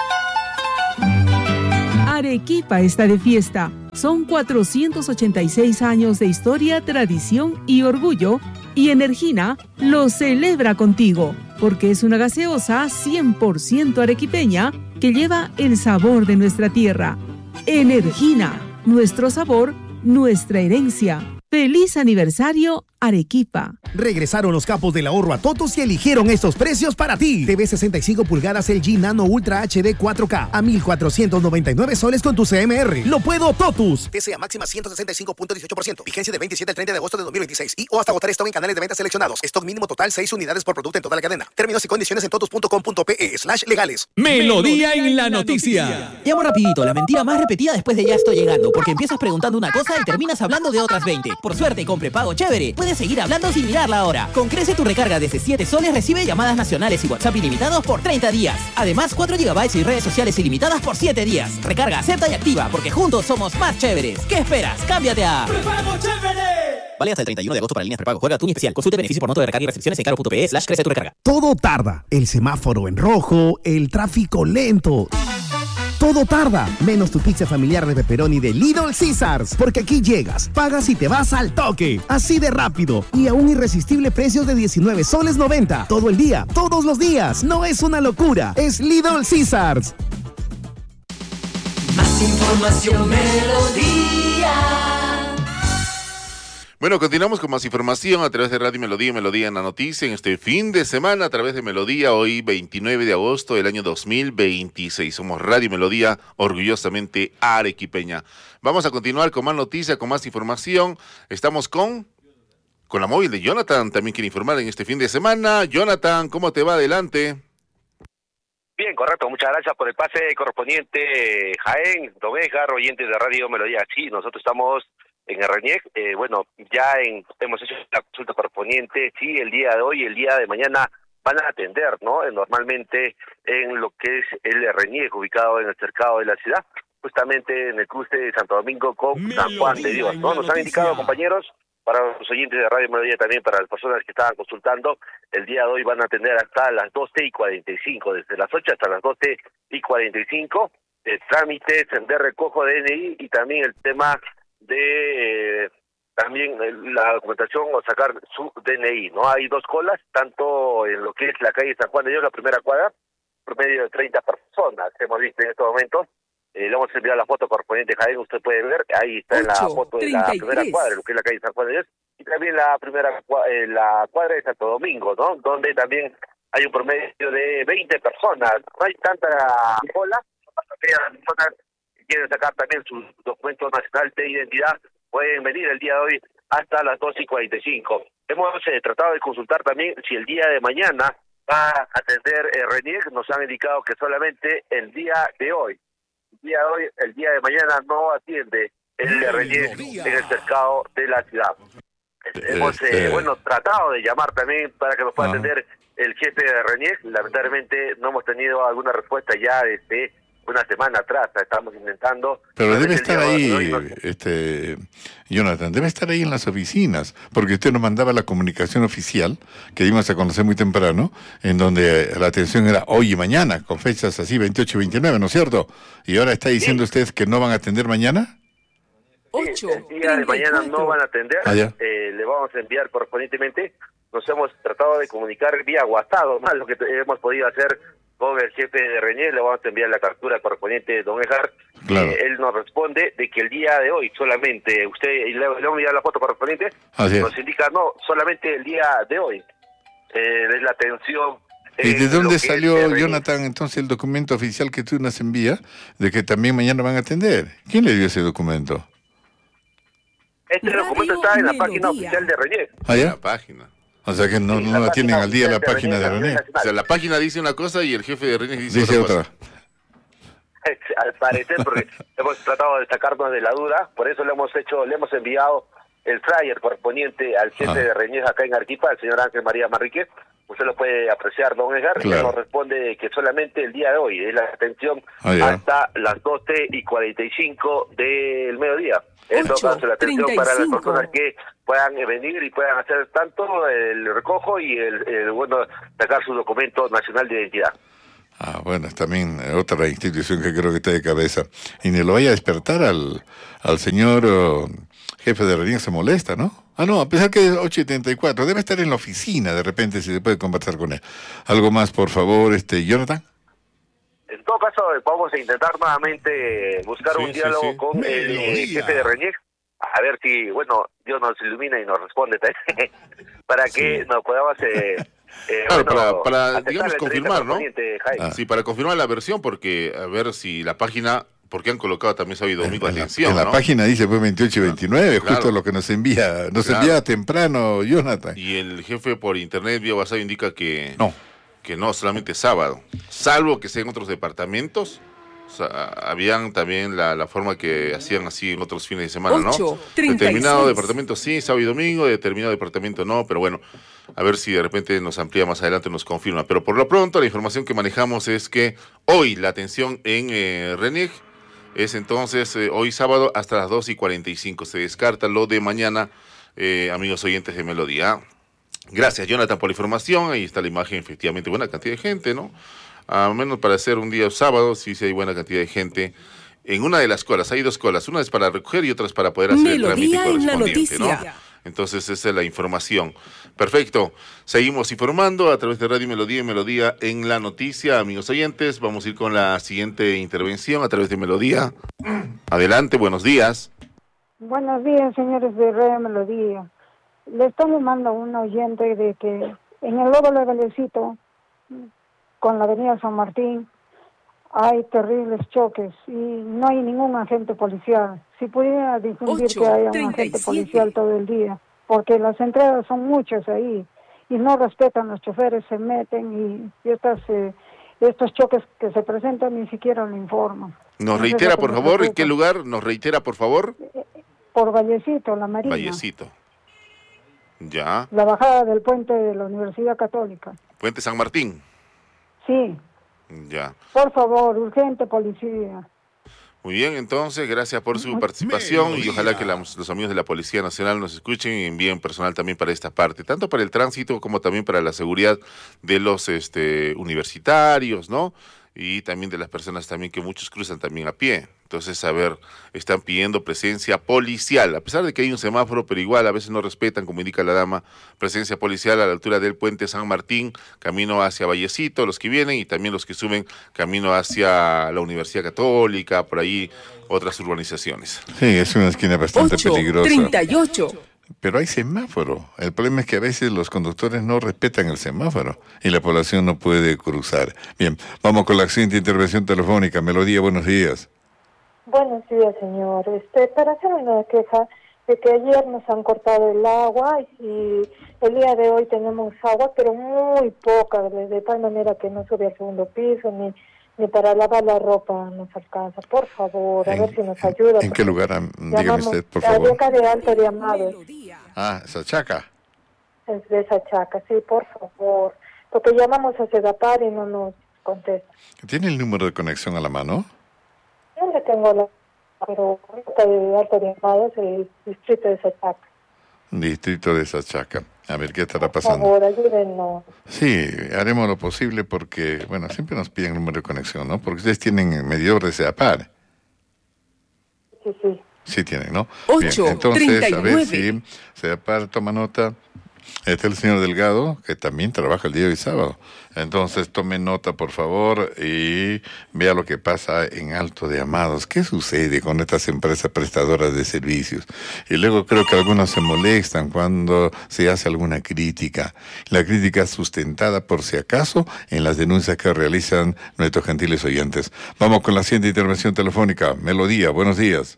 Arequipa está de fiesta. Son 486 años de historia, tradición y orgullo, y Energina lo celebra contigo, porque es una gaseosa 100% arequipeña que lleva el sabor de nuestra tierra. Energina, nuestro sabor, nuestra herencia. ¡Feliz aniversario, Arequipa! Regresaron los capos del ahorro a Totus y eligieron estos precios para ti. TV 65 pulgadas LG Nano Ultra HD 4K a 1,499 soles con tu CMR. ¡Lo puedo, Totus! TCA máxima 165.18%. Vigencia de 27 al 30 de agosto de 2026. Y o hasta agotar stock en canales de venta seleccionados. Stock mínimo total 6 unidades por producto en toda la cadena. Términos y condiciones en totus.com.pe/legales. Melodía en la noticia. Llamo rapidito, la mentira más repetida después de ya estoy llegando. Porque empiezas preguntando una cosa y terminas hablando de otras 20. Por suerte, con prepago chévere, puedes seguir hablando sin mirar la hora. Con Crece tu recarga desde 7 soles recibe llamadas nacionales y WhatsApp ilimitados por 30 días. Además, 4 GB y redes sociales ilimitadas por 7 días. Recarga, acepta y activa, porque juntos somos más chéveres. ¿Qué esperas? ¡Cámbiate a Prepago Chévere! Vale hasta el 31 de agosto para líneas prepago. Juega Tuni especial. Consulte beneficio por monto de recarga y restricciones en caro.pe/crece tu recarga. Todo tarda. El semáforo en rojo, el tráfico lento. Todo tarda, menos tu pizza familiar de pepperoni de Little Caesars, porque aquí llegas, pagas y te vas al toque, así de rápido, y a un irresistible precio de 19 soles 90, todo el día, todos los días. No es una locura, es Little Caesars. Más información, Melodía. Bueno, continuamos con más información a través de Radio Melodía, Melodía en la Noticia, en este fin de semana a través de Melodía, hoy 29 de agosto del año 2026. Somos Radio Melodía, orgullosamente arequipeña. Vamos a continuar con más noticias, con más información. Estamos con la móvil de Jonathan, también quiere informar en este fin de semana. Jonathan, ¿cómo te va? Adelante. Bien, correcto, muchas gracias por el pase correspondiente, Jaén, Don Edgar, oyentes de Radio Melodía. Sí, nosotros estamos en el RENIEC, ya hemos hecho la consulta correspondiente, sí, el día de hoy y el día de mañana van a atender, ¿no? Normalmente en lo que es el RENIEC, ubicado en el cercado de la ciudad, justamente en el cruce de Santo Domingo con San Juan de Dios, ¿no? Nos han indicado, compañeros, para los oyentes de Radio Melodía también, para las personas que estaban consultando, el día de hoy van a atender hasta las 12:45, desde las 8 hasta las 12:45, trámites de recojo de DNI y también el tema de también la documentación o sacar su DNI, ¿no? Hay 2 colas, tanto en lo que es la calle San Juan de Dios, la primera cuadra, promedio de 30 personas, hemos visto en estos momentos. Le vamos a enviar la foto correspondiente, Jaén, usted puede ver, ahí está en la foto de la primera cuadra, lo que es la calle San Juan de Dios, y también la cuadra de Santo Domingo, ¿no? Donde también hay un promedio de 20 personas, no hay tanta cola, aquellas personas quieren sacar también su documento nacional de identidad, pueden venir el día de hoy hasta las 12:45. Hemos tratado de consultar también si el día de mañana va a atender RENIEC, nos han indicado que solamente el día de hoy. El día de mañana no atiende el RENIEC en el cercado de la ciudad. Hemos tratado de llamar también para que nos pueda atender el jefe de RENIEC, lamentablemente no hemos tenido alguna respuesta ya desde una semana atrás, estamos intentando. Pero debe estar ahí, Jonathan, debe estar ahí en las oficinas, porque usted nos mandaba la comunicación oficial, que dimos a conocer muy temprano, en donde la atención era hoy y mañana, con fechas así, 28 y 29, ¿no es cierto? Y ahora está diciendo usted que no van a atender mañana. Sí, el día de mañana no van a atender, le vamos a enviar correspondientemente, nos hemos tratado de comunicar vía WhatsApp, más lo que hemos podido hacer con el jefe de RENIEC, le vamos a enviar la captura correspondiente de Don Edgar. Claro. Él nos responde de que el día de hoy solamente, usted le vamos a enviar la foto correspondiente, nos indica, no, solamente el día de hoy, es la atención. ¿Y de dónde salió, Jonathan, entonces el documento oficial que tú nos envías de que también mañana van a atender? ¿Quién le dio ese documento? Este documento está en la página oficial de RENIEC. ¿Ah, ya? La página. O sea que no la tienen al día la página de RENIEC. O sea, la página dice una cosa y el jefe de RENIEC dice otra. Al parecer, porque hemos tratado de sacarnos de la duda, por eso le hemos enviado el flyer correspondiente al jefe de RENIEC acá en Arequipa, el señor Ángel María Manrique. Usted lo puede apreciar, don Edgar, y nos responde que solamente el día de hoy es la atención hasta las 12:45 del mediodía. Entonces, la atención para las personas que puedan venir y puedan hacer tanto el recojo y el sacar su documento nacional de identidad. Bueno, es también otra institución que creo que está de cabeza. Y ni lo vaya a despertar al señor jefe de RENIEC, se molesta, ¿no? No, a pesar que es 8:74, debe estar en la oficina de repente si se puede conversar con él. Algo más, por favor, Jonathan. En todo caso, vamos a intentar nuevamente buscar un diálogo con el jefe de RENIEC, a ver si, Dios nos ilumina y nos responde para que nos podamos... para digamos, confirmar, ¿no? Sí, para confirmar la versión, porque a ver si la página... Porque han colocado también sábado y domingo atención, en la página dice pues 28 y 29, justo lo que nos envía temprano Jonathan. Y el jefe por internet vía WhatsApp indica que no, solamente sábado. Salvo que sea en otros departamentos. O sea, habían también la forma que hacían así en otros fines de semana, ¿no? 8:36. Determinado departamento sí, sábado y domingo, determinado departamento no, pero bueno, a ver si de repente nos amplía más adelante, nos confirma. Pero por lo pronto la información que manejamos es que hoy la atención en RENIEC es entonces hoy sábado hasta las 2:45. Se descarta lo de mañana, amigos oyentes de Melodía. Gracias, Jonathan, por la información. Ahí está la imagen, efectivamente, buena cantidad de gente, ¿no? A menos para ser un día sábado, sí hay buena cantidad de gente. En una de las colas, hay dos colas. Una es para recoger y otra es para poder hacer el trámite correspondiente, ¿no? Entonces esa es la información. Perfecto. Seguimos informando a través de Radio Melodía y Melodía en la noticia. Amigos oyentes, vamos a ir con la siguiente intervención a través de Melodía. Adelante, buenos días. Buenos días, señores de Radio Melodía. Le estamos llamando a un oyente de que en el Lobo de Valecito, con la avenida San Martín, hay terribles choques y no hay ningún agente policial. Si pudiera difundir que haya un agente policial todo el día, porque las entradas son muchas ahí y no respetan los choferes, se meten y estos choques que se presentan ni siquiera lo informan. ¿Nos reitera, por favor, en qué lugar? ¿Nos reitera, por favor? Por Vallecito, la Marina. Vallecito. Ya. La bajada del puente de la Universidad Católica. Puente San Martín. Sí. Ya. Por favor, urgente policía. Muy bien, entonces, gracias por su participación y ojalá que los amigos de la Policía Nacional nos escuchen y envíen personal también para esta parte, tanto para el tránsito como también para la seguridad de los universitarios, ¿no? Y también de las personas también que muchos cruzan también a pie. Entonces, a ver, están pidiendo presencia policial, a pesar de que hay un semáforo, pero igual a veces no respetan, como indica la dama, presencia policial a la altura del puente San Martín, camino hacia Vallecito, los que vienen, y también los que suben camino hacia la Universidad Católica, por ahí otras urbanizaciones. Sí, es una esquina bastante peligrosa. 38. Pero hay semáforo. El problema es que a veces los conductores no respetan el semáforo y la población no puede cruzar. Bien, vamos con la siguiente intervención telefónica. Melodía, buenos días. Buenos días, señor. Para hacer una queja de que ayer nos han cortado el agua y el día de hoy tenemos agua, pero muy poca, de tal manera que no sube al segundo piso ni para lavar la ropa nos alcanza. Por favor, a ver si nos ayuda. ¿En qué lugar? Dígame usted, por favor. Acá de Alto de Amados. Sachaca. Es de Sachaca, sí, por favor. Porque llamamos a Sedapar y no nos contesta. ¿Tiene el número de conexión a la mano? Yo le tengo pero de Alto de Amados, el distrito de Sachaca. Distrito de Sachaca. A ver qué estará pasando. Por favor, ayúdennos. Sí, haremos lo posible porque, siempre nos piden número de conexión, ¿no? Porque ustedes tienen medidor de Sedapar. Sí. Sí tienen, ¿no? 8, bien, entonces, 39. a ver si Sedapar toma nota. Está el señor Delgado, que también trabaja el día de hoy sábado. Entonces, tome nota, por favor, y vea lo que pasa en Alto de Amados. ¿Qué sucede con estas empresas prestadoras de servicios? Y luego creo que algunos se molestan cuando se hace alguna crítica. La crítica sustentada, por si acaso, en las denuncias que realizan nuestros gentiles oyentes. Vamos con la siguiente intervención telefónica. Melodía, buenos días.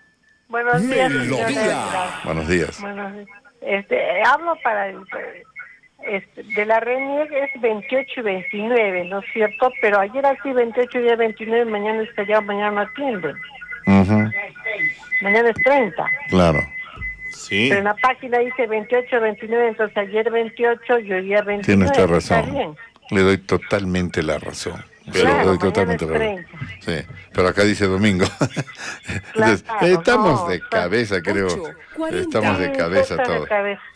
Buenos días, Melodía. Buenos días. Buenos días. Hablo para de la RENIEC es 28 y 29, ¿no es cierto? Pero ayer aquí 28 y día 29, mañana es feriado, mañana no atienden. Mañana es 30. Claro. Sí. Pero en la página dice 28, 29, entonces ayer 28 y hoy día 29. Tiene usted Está razón. bien. Le doy totalmente la razón. Pero le doy totalmente la razón. Sí, pero acá dice domingo. Entonces, estamos de cabeza, creo. Estamos de cabeza todos.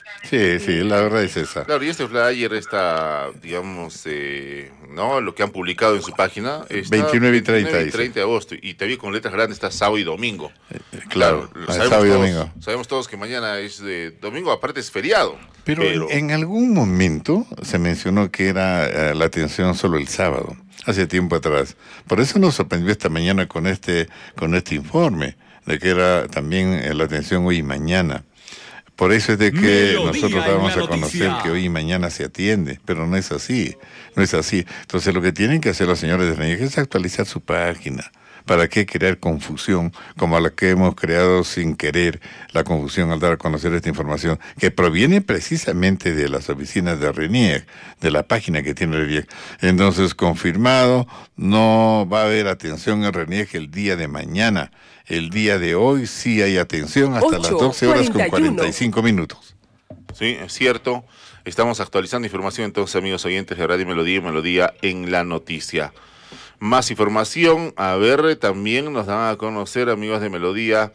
Sí, la verdad es esa. Claro, y este flyer está, digamos, ¿no? Lo que han publicado en su página. Está 29 y 30 de agosto. Y todavía con letras grandes está sábado y domingo. Claro, sábado y domingo. Sabemos todos que mañana es de domingo, aparte es feriado. Pero en algún momento se mencionó que era la atención solo el sábado, hace tiempo atrás. Por eso nos sorprendió esta mañana con este informe, de que era también la atención hoy y mañana. Por eso es de que nosotros vamos a conocer que hoy y mañana se atiende, pero no es así, no es así. Entonces lo que tienen que hacer los señores de RENIEC es actualizar su página. ¿Para qué crear confusión como la que hemos creado sin querer, la confusión al dar a conocer esta información, que proviene precisamente de las oficinas de RENIEC, de la página que tiene RENIEC? Entonces, confirmado, no va a haber atención en RENIEC el día de mañana. El día de hoy sí hay atención hasta las 12 horas con 45 minutos. Sí, es cierto. Estamos actualizando información entonces, amigos oyentes de Radio Melodía y Melodía en la noticia. Más información, a ver, también nos dan a conocer, amigos de Melodía,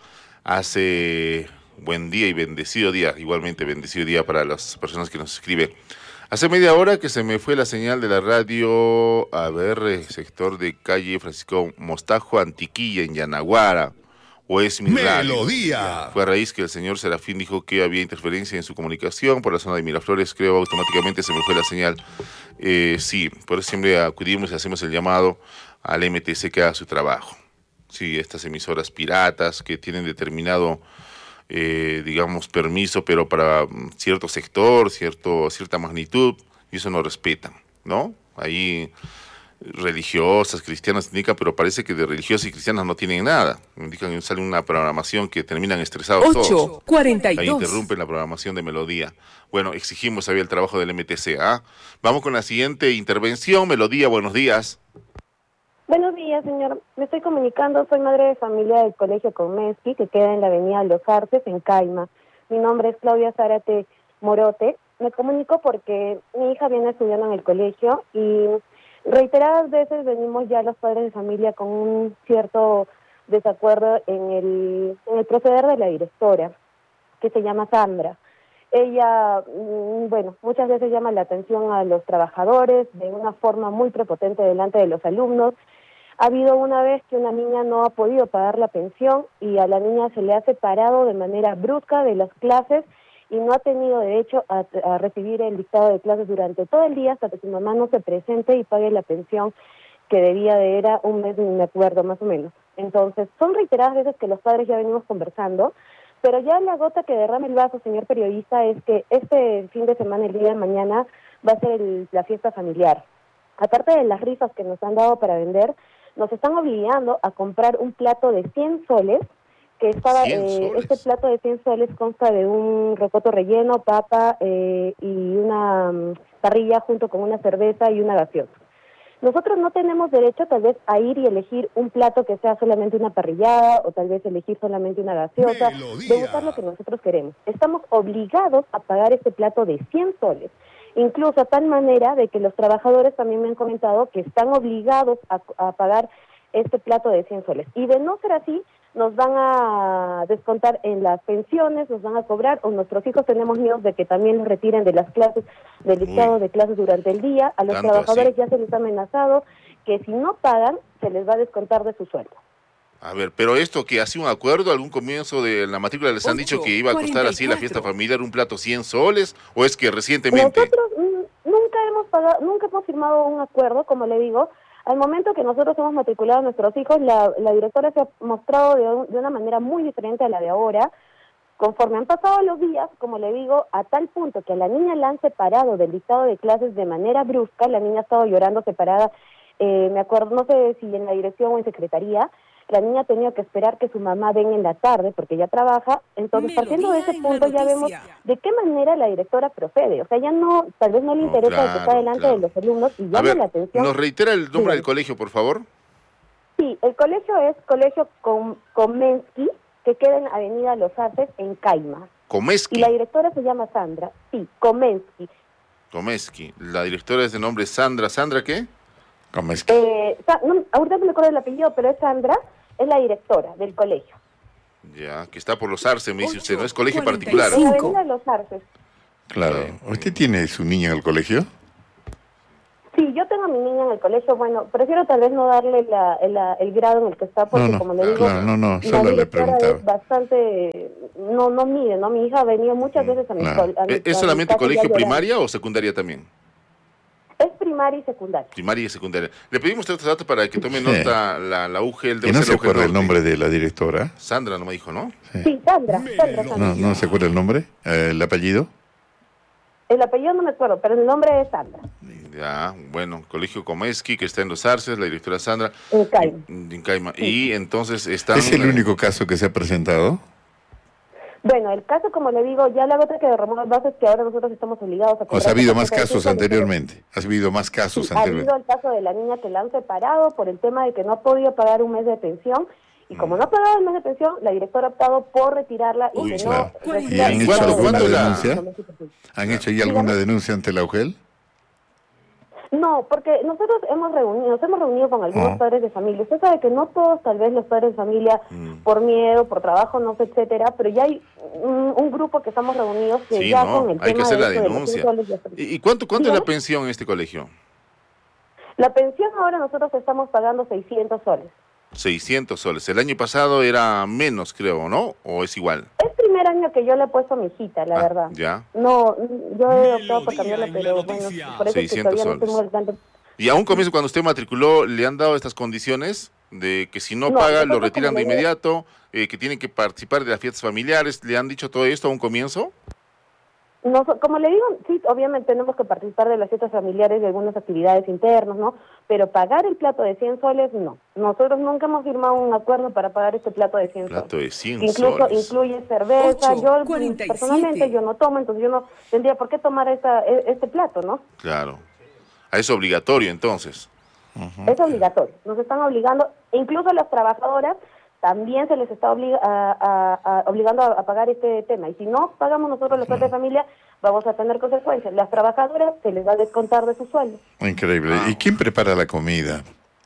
hace buen día y bendecido día, igualmente bendecido día para las personas que nos escriben. Hace media hora que se me fue la señal de la radio, a ver, sector de calle Francisco Mostajo, Antiquilla, en Yanaguara, o es mi Melodía. Radio. Fue a raíz que el señor Serafín dijo que había interferencia en su comunicación por la zona de Miraflores, creo automáticamente se me fue la señal. Sí, por eso siempre acudimos y hacemos el llamado al MTC que haga su trabajo. Sí, estas emisoras piratas que tienen determinado, digamos, permiso, pero para cierto sector, cierta magnitud, y eso no respetan, ¿no? Ahí religiosas, cristianas indican, pero parece que de religiosas y cristianas no tienen nada. Indican que sale una programación que terminan estresados todos. 8:42. Ahí interrumpen la programación de Melodía. Bueno, exigimos el trabajo del MTC. Vamos con la siguiente intervención. Melodía, buenos días. Buenos días, señor. Me estoy comunicando. Soy madre de familia del Colegio Conmesqui, que queda en la avenida Los Arces, en Caima. Mi nombre es Claudia Zárate Morote. Me comunico porque mi hija viene estudiando en el colegio y reiteradas veces venimos ya los padres de familia con un cierto desacuerdo en el proceder de la directora, que se llama Sandra. Ella, bueno, muchas veces llama la atención a los trabajadores de una forma muy prepotente delante de los alumnos. Ha habido una vez que una niña no ha podido pagar la pensión y a la niña se le ha separado de manera brusca de las clases y no ha tenido derecho a recibir el dictado de clases durante todo el día hasta que su mamá no se presente y pague la pensión que debía de era un mes, me acuerdo, más o menos. Entonces, son reiteradas veces que los padres ya venimos conversando, pero ya la gota que derrama el vaso, señor periodista, es que este fin de semana, el día de mañana, va a ser la fiesta familiar. Aparte de las rifas que nos han dado para vender, nos están obligando a comprar un plato de 100 soles, que este plato de 100 soles consta de un rocoto relleno, papa y una parrilla junto con una cerveza y una gaseosa. Nosotros no tenemos derecho tal vez a ir y elegir un plato que sea solamente una parrillada o tal vez elegir solamente una gaseosa, de buscar lo que nosotros queremos. Estamos obligados a pagar este plato de 100 soles, incluso a tal manera de que los trabajadores también me han comentado que están obligados a pagar este plato de 100 soles. Y de no ser así, nos van a descontar en las pensiones, nos van a cobrar, o nuestros hijos tenemos miedo de que también los retiren de las clases, del dictado de clases durante el día. A los trabajadores ya se les ha amenazado que si no pagan, se les va a descontar de su sueldo. A ver, pero esto que hace un acuerdo, algún comienzo de la matrícula les han dicho que iba a costar así la fiesta familiar un plato 100 soles, o es que recientemente... Nosotros nunca hemos firmado un acuerdo, como le digo. Al momento que nosotros hemos matriculado a nuestros hijos, la directora se ha mostrado de una manera muy diferente a la de ahora. Conforme han pasado los días, como le digo, a tal punto que a la niña la han separado del dictado de clases de manera brusca. La niña ha estado llorando separada, me acuerdo, no sé si en la dirección o en secretaría, la niña ha tenido que esperar que su mamá venga en la tarde porque ella trabaja. Entonces, partiendo de ese punto, ya vemos de qué manera la directora procede. O sea, ya no, tal vez no le interesa que está delante de los alumnos y llama la atención. ¿Nos reitera el nombre del colegio, por favor? Sí, el colegio es Colegio Komensky, que queda en Avenida Los Arces, en Caima. Komensky. Y la directora se llama Sandra. Sí, Komensky. Komensky. La directora es de nombre Sandra. ¿Sandra qué? Komensky. Ahorita no me acuerdo del apellido, pero es Sandra, es la directora del colegio. Ya, que está por Los Arces, me dice usted, ¿no? Es colegio particular. En Avenida Los Arces. Claro. ¿Usted tiene su niña en el colegio? Sí, yo tengo a mi niña en el colegio. Bueno, prefiero tal vez no darle el grado en el que está, porque como le digo, claro, solo le preguntaba. Es bastante, no mide, ¿no? Mi hija ha venido muchas veces a mi escuela. ¿Es solamente colegio primaria o secundaria también? Es primaria y secundaria. Primaria y secundaria. Le pedimos otro dato para que tome nota la UGEL. ¿Y no se acuerda el nombre de la directora? Sandra, no me dijo, ¿no? Sí, Sandra. ¿No se acuerda el nombre? ¿El apellido? El apellido no me acuerdo, pero el nombre es Sandra. Ya, bueno, Colegio Komensky, que está en Los Arces, la directora Sandra. En Caima. En Caima. Y entonces están... ¿Es el único caso que se ha presentado? Bueno, el caso, como le digo, ya la gota que derramó las bases, que ahora nosotros estamos obligados a... ¿O ha habido más casos anteriormente? ¿Ha habido más casos anteriormente? Ha habido el caso de la niña que la han separado por el tema de que no ha podido pagar un mes de pensión. Y como no ha pagado el mes de pensión, la directora ha optado por retirarla y que no... ¿Y han hecho alguna denuncia? ¿Han hecho ya alguna denuncia ante la UGEL? No, porque nosotros nos hemos reunido con algunos padres de familia. Usted sabe que no todos, tal vez los padres de familia, por miedo, por trabajo, no sé, etcétera, pero ya hay un grupo que estamos reunidos que ya con el tema hay que hacer la de denuncia. ¿Y cuánto es la pensión en este colegio? La pensión ahora nosotros estamos pagando 600 soles. 600 soles. El año pasado era menos, creo, ¿no? ¿O es igual? Es primer año que yo le he puesto a mi hijita, la verdad. Ya. No, yo he optado por cambiarle, pero bueno, por eso 600 es que todavía soles. no tengo el tanto. Y a un comienzo, cuando usted matriculó, ¿le han dado estas condiciones? De que si no paga, lo retiran de inmediato, que tienen que participar de las fiestas familiares. ¿Le han dicho todo esto a un comienzo? No, como le digo, sí, obviamente tenemos que participar de las fiestas familiares, de algunas actividades internas, ¿no? Pero pagar el plato de 100 soles, no. Nosotros nunca hemos firmado un acuerdo para pagar este plato de 100 soles. Plato de 100 Incluso soles. Incluye cerveza. Yo personalmente yo no tomo, entonces yo no tendría por qué tomar este plato, ¿no? Claro. Es obligatorio, entonces. Es obligatorio. Nos están obligando, e incluso a las trabajadoras también se les está obligando a pagar este tema. Y si no pagamos nosotros los padres de familia, vamos a tener consecuencias. Las trabajadoras se les va a descontar de su sueldo. Increíble. ¿Y quién prepara la comida?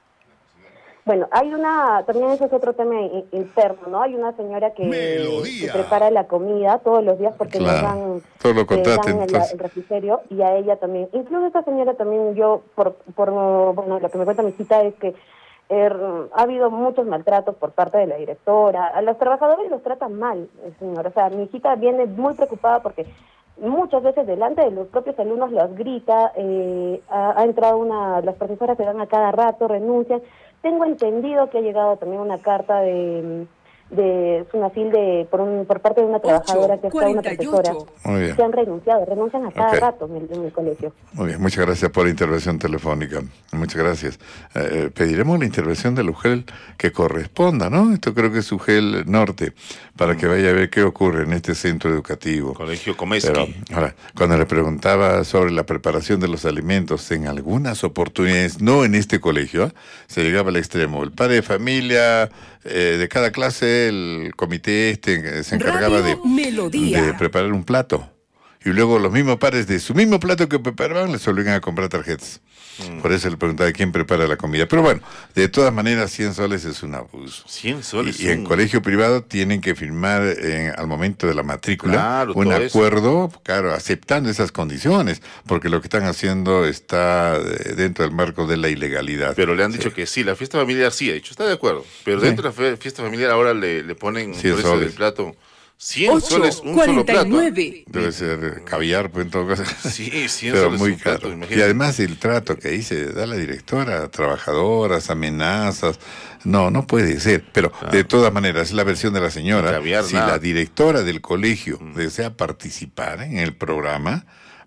Bueno, también ese es otro tema interno, ¿no? Hay una señora que prepara la comida todos los días porque nos dan, todo lo contraten, el refrigerio, y a ella también. Incluso esta señora también, yo, bueno, lo que me cuenta mi cita es que ha habido muchos maltratos por parte de la directora. A los trabajadores los tratan mal, señor. O sea, mi hijita viene muy preocupada porque muchas veces delante de los propios alumnos los grita, ha entrado las profesoras se dan a cada rato, renuncian. Tengo entendido que ha llegado también una carta de Sunafil por parte de una trabajadora que está una profesora. Muy bien. Se han renuncian a cada rato en el colegio. Muy bien, muchas gracias por la intervención telefónica. Muchas gracias. Pediremos la intervención de la UGEL que corresponda, ¿no? Esto creo que es UGEL Norte, para que vaya a ver qué ocurre en este centro educativo. Colegio Komensky. Pero, ahora, cuando le preguntaba sobre la preparación de los alimentos, en algunas oportunidades, no en este colegio, se llegaba al extremo. El padre de familia, de cada clase, el comité se encargaba de preparar un plato. Y luego los mismos padres de su mismo plato que preparaban les obligan a comprar tarjetas. Por eso le preguntaba quién prepara la comida. Pero bueno, de todas maneras, 100 soles es un abuso. 100 soles. Y en colegio privado tienen que firmar al momento de la matrícula un acuerdo, claro, aceptando esas condiciones, porque lo que están haciendo está dentro del marco de la ilegalidad. Pero le han dicho que sí, la fiesta familiar sí ha dicho, está de acuerdo. Pero dentro de la fiesta familiar ahora le ponen un precio del plato. 100 soles, un solo plato. Debe ser caviar, pues en todo caso. Sí, 100 pero soles muy un plato, caro. Y además el trato que ahí se da la directora, trabajadoras, amenazas, no puede ser. Pero de todas maneras, es la versión de la señora. Si la directora del colegio desea participar en el programa,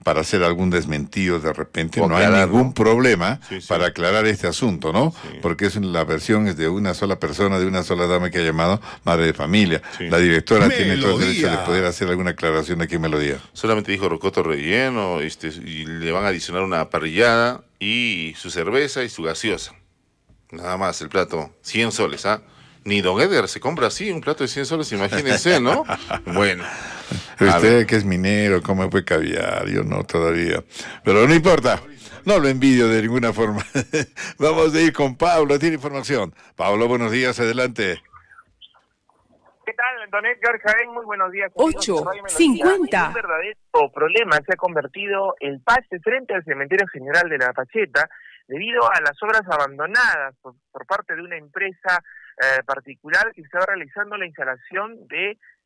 para hacer algún desmentido de repente. O No hay aclarar, ningún ¿no? problema Sí, sí. para aclarar este asunto, ¿no? Sí. Porque la versión es de una sola persona, de una sola dama que ha llamado madre de familia. Sí. La directora tiene todo el derecho Melodía. de poder hacer alguna aclaración aquí en Melodía. Solamente dijo rocoto relleno, y le van a adicionar una parrillada y su cerveza y su gaseosa. Nada más, el plato, 100 soles, ¿ah? Ni Don Eder se compra así un plato de 100 soles, imagínense, ¿no? Bueno. Usted que es minero, come pues caviar, yo no todavía. Pero no importa, no lo envidio de ninguna forma. Vamos a ir con Pablo, tiene información. Pablo, buenos días, adelante. ¿Qué tal, don Edgar Jaén? Muy buenos días. 8:50. Un verdadero problema se ha convertido el pase frente al cementerio general de La Pacheta debido a las obras abandonadas por parte de una empresa particular que estaba realizando la instalación de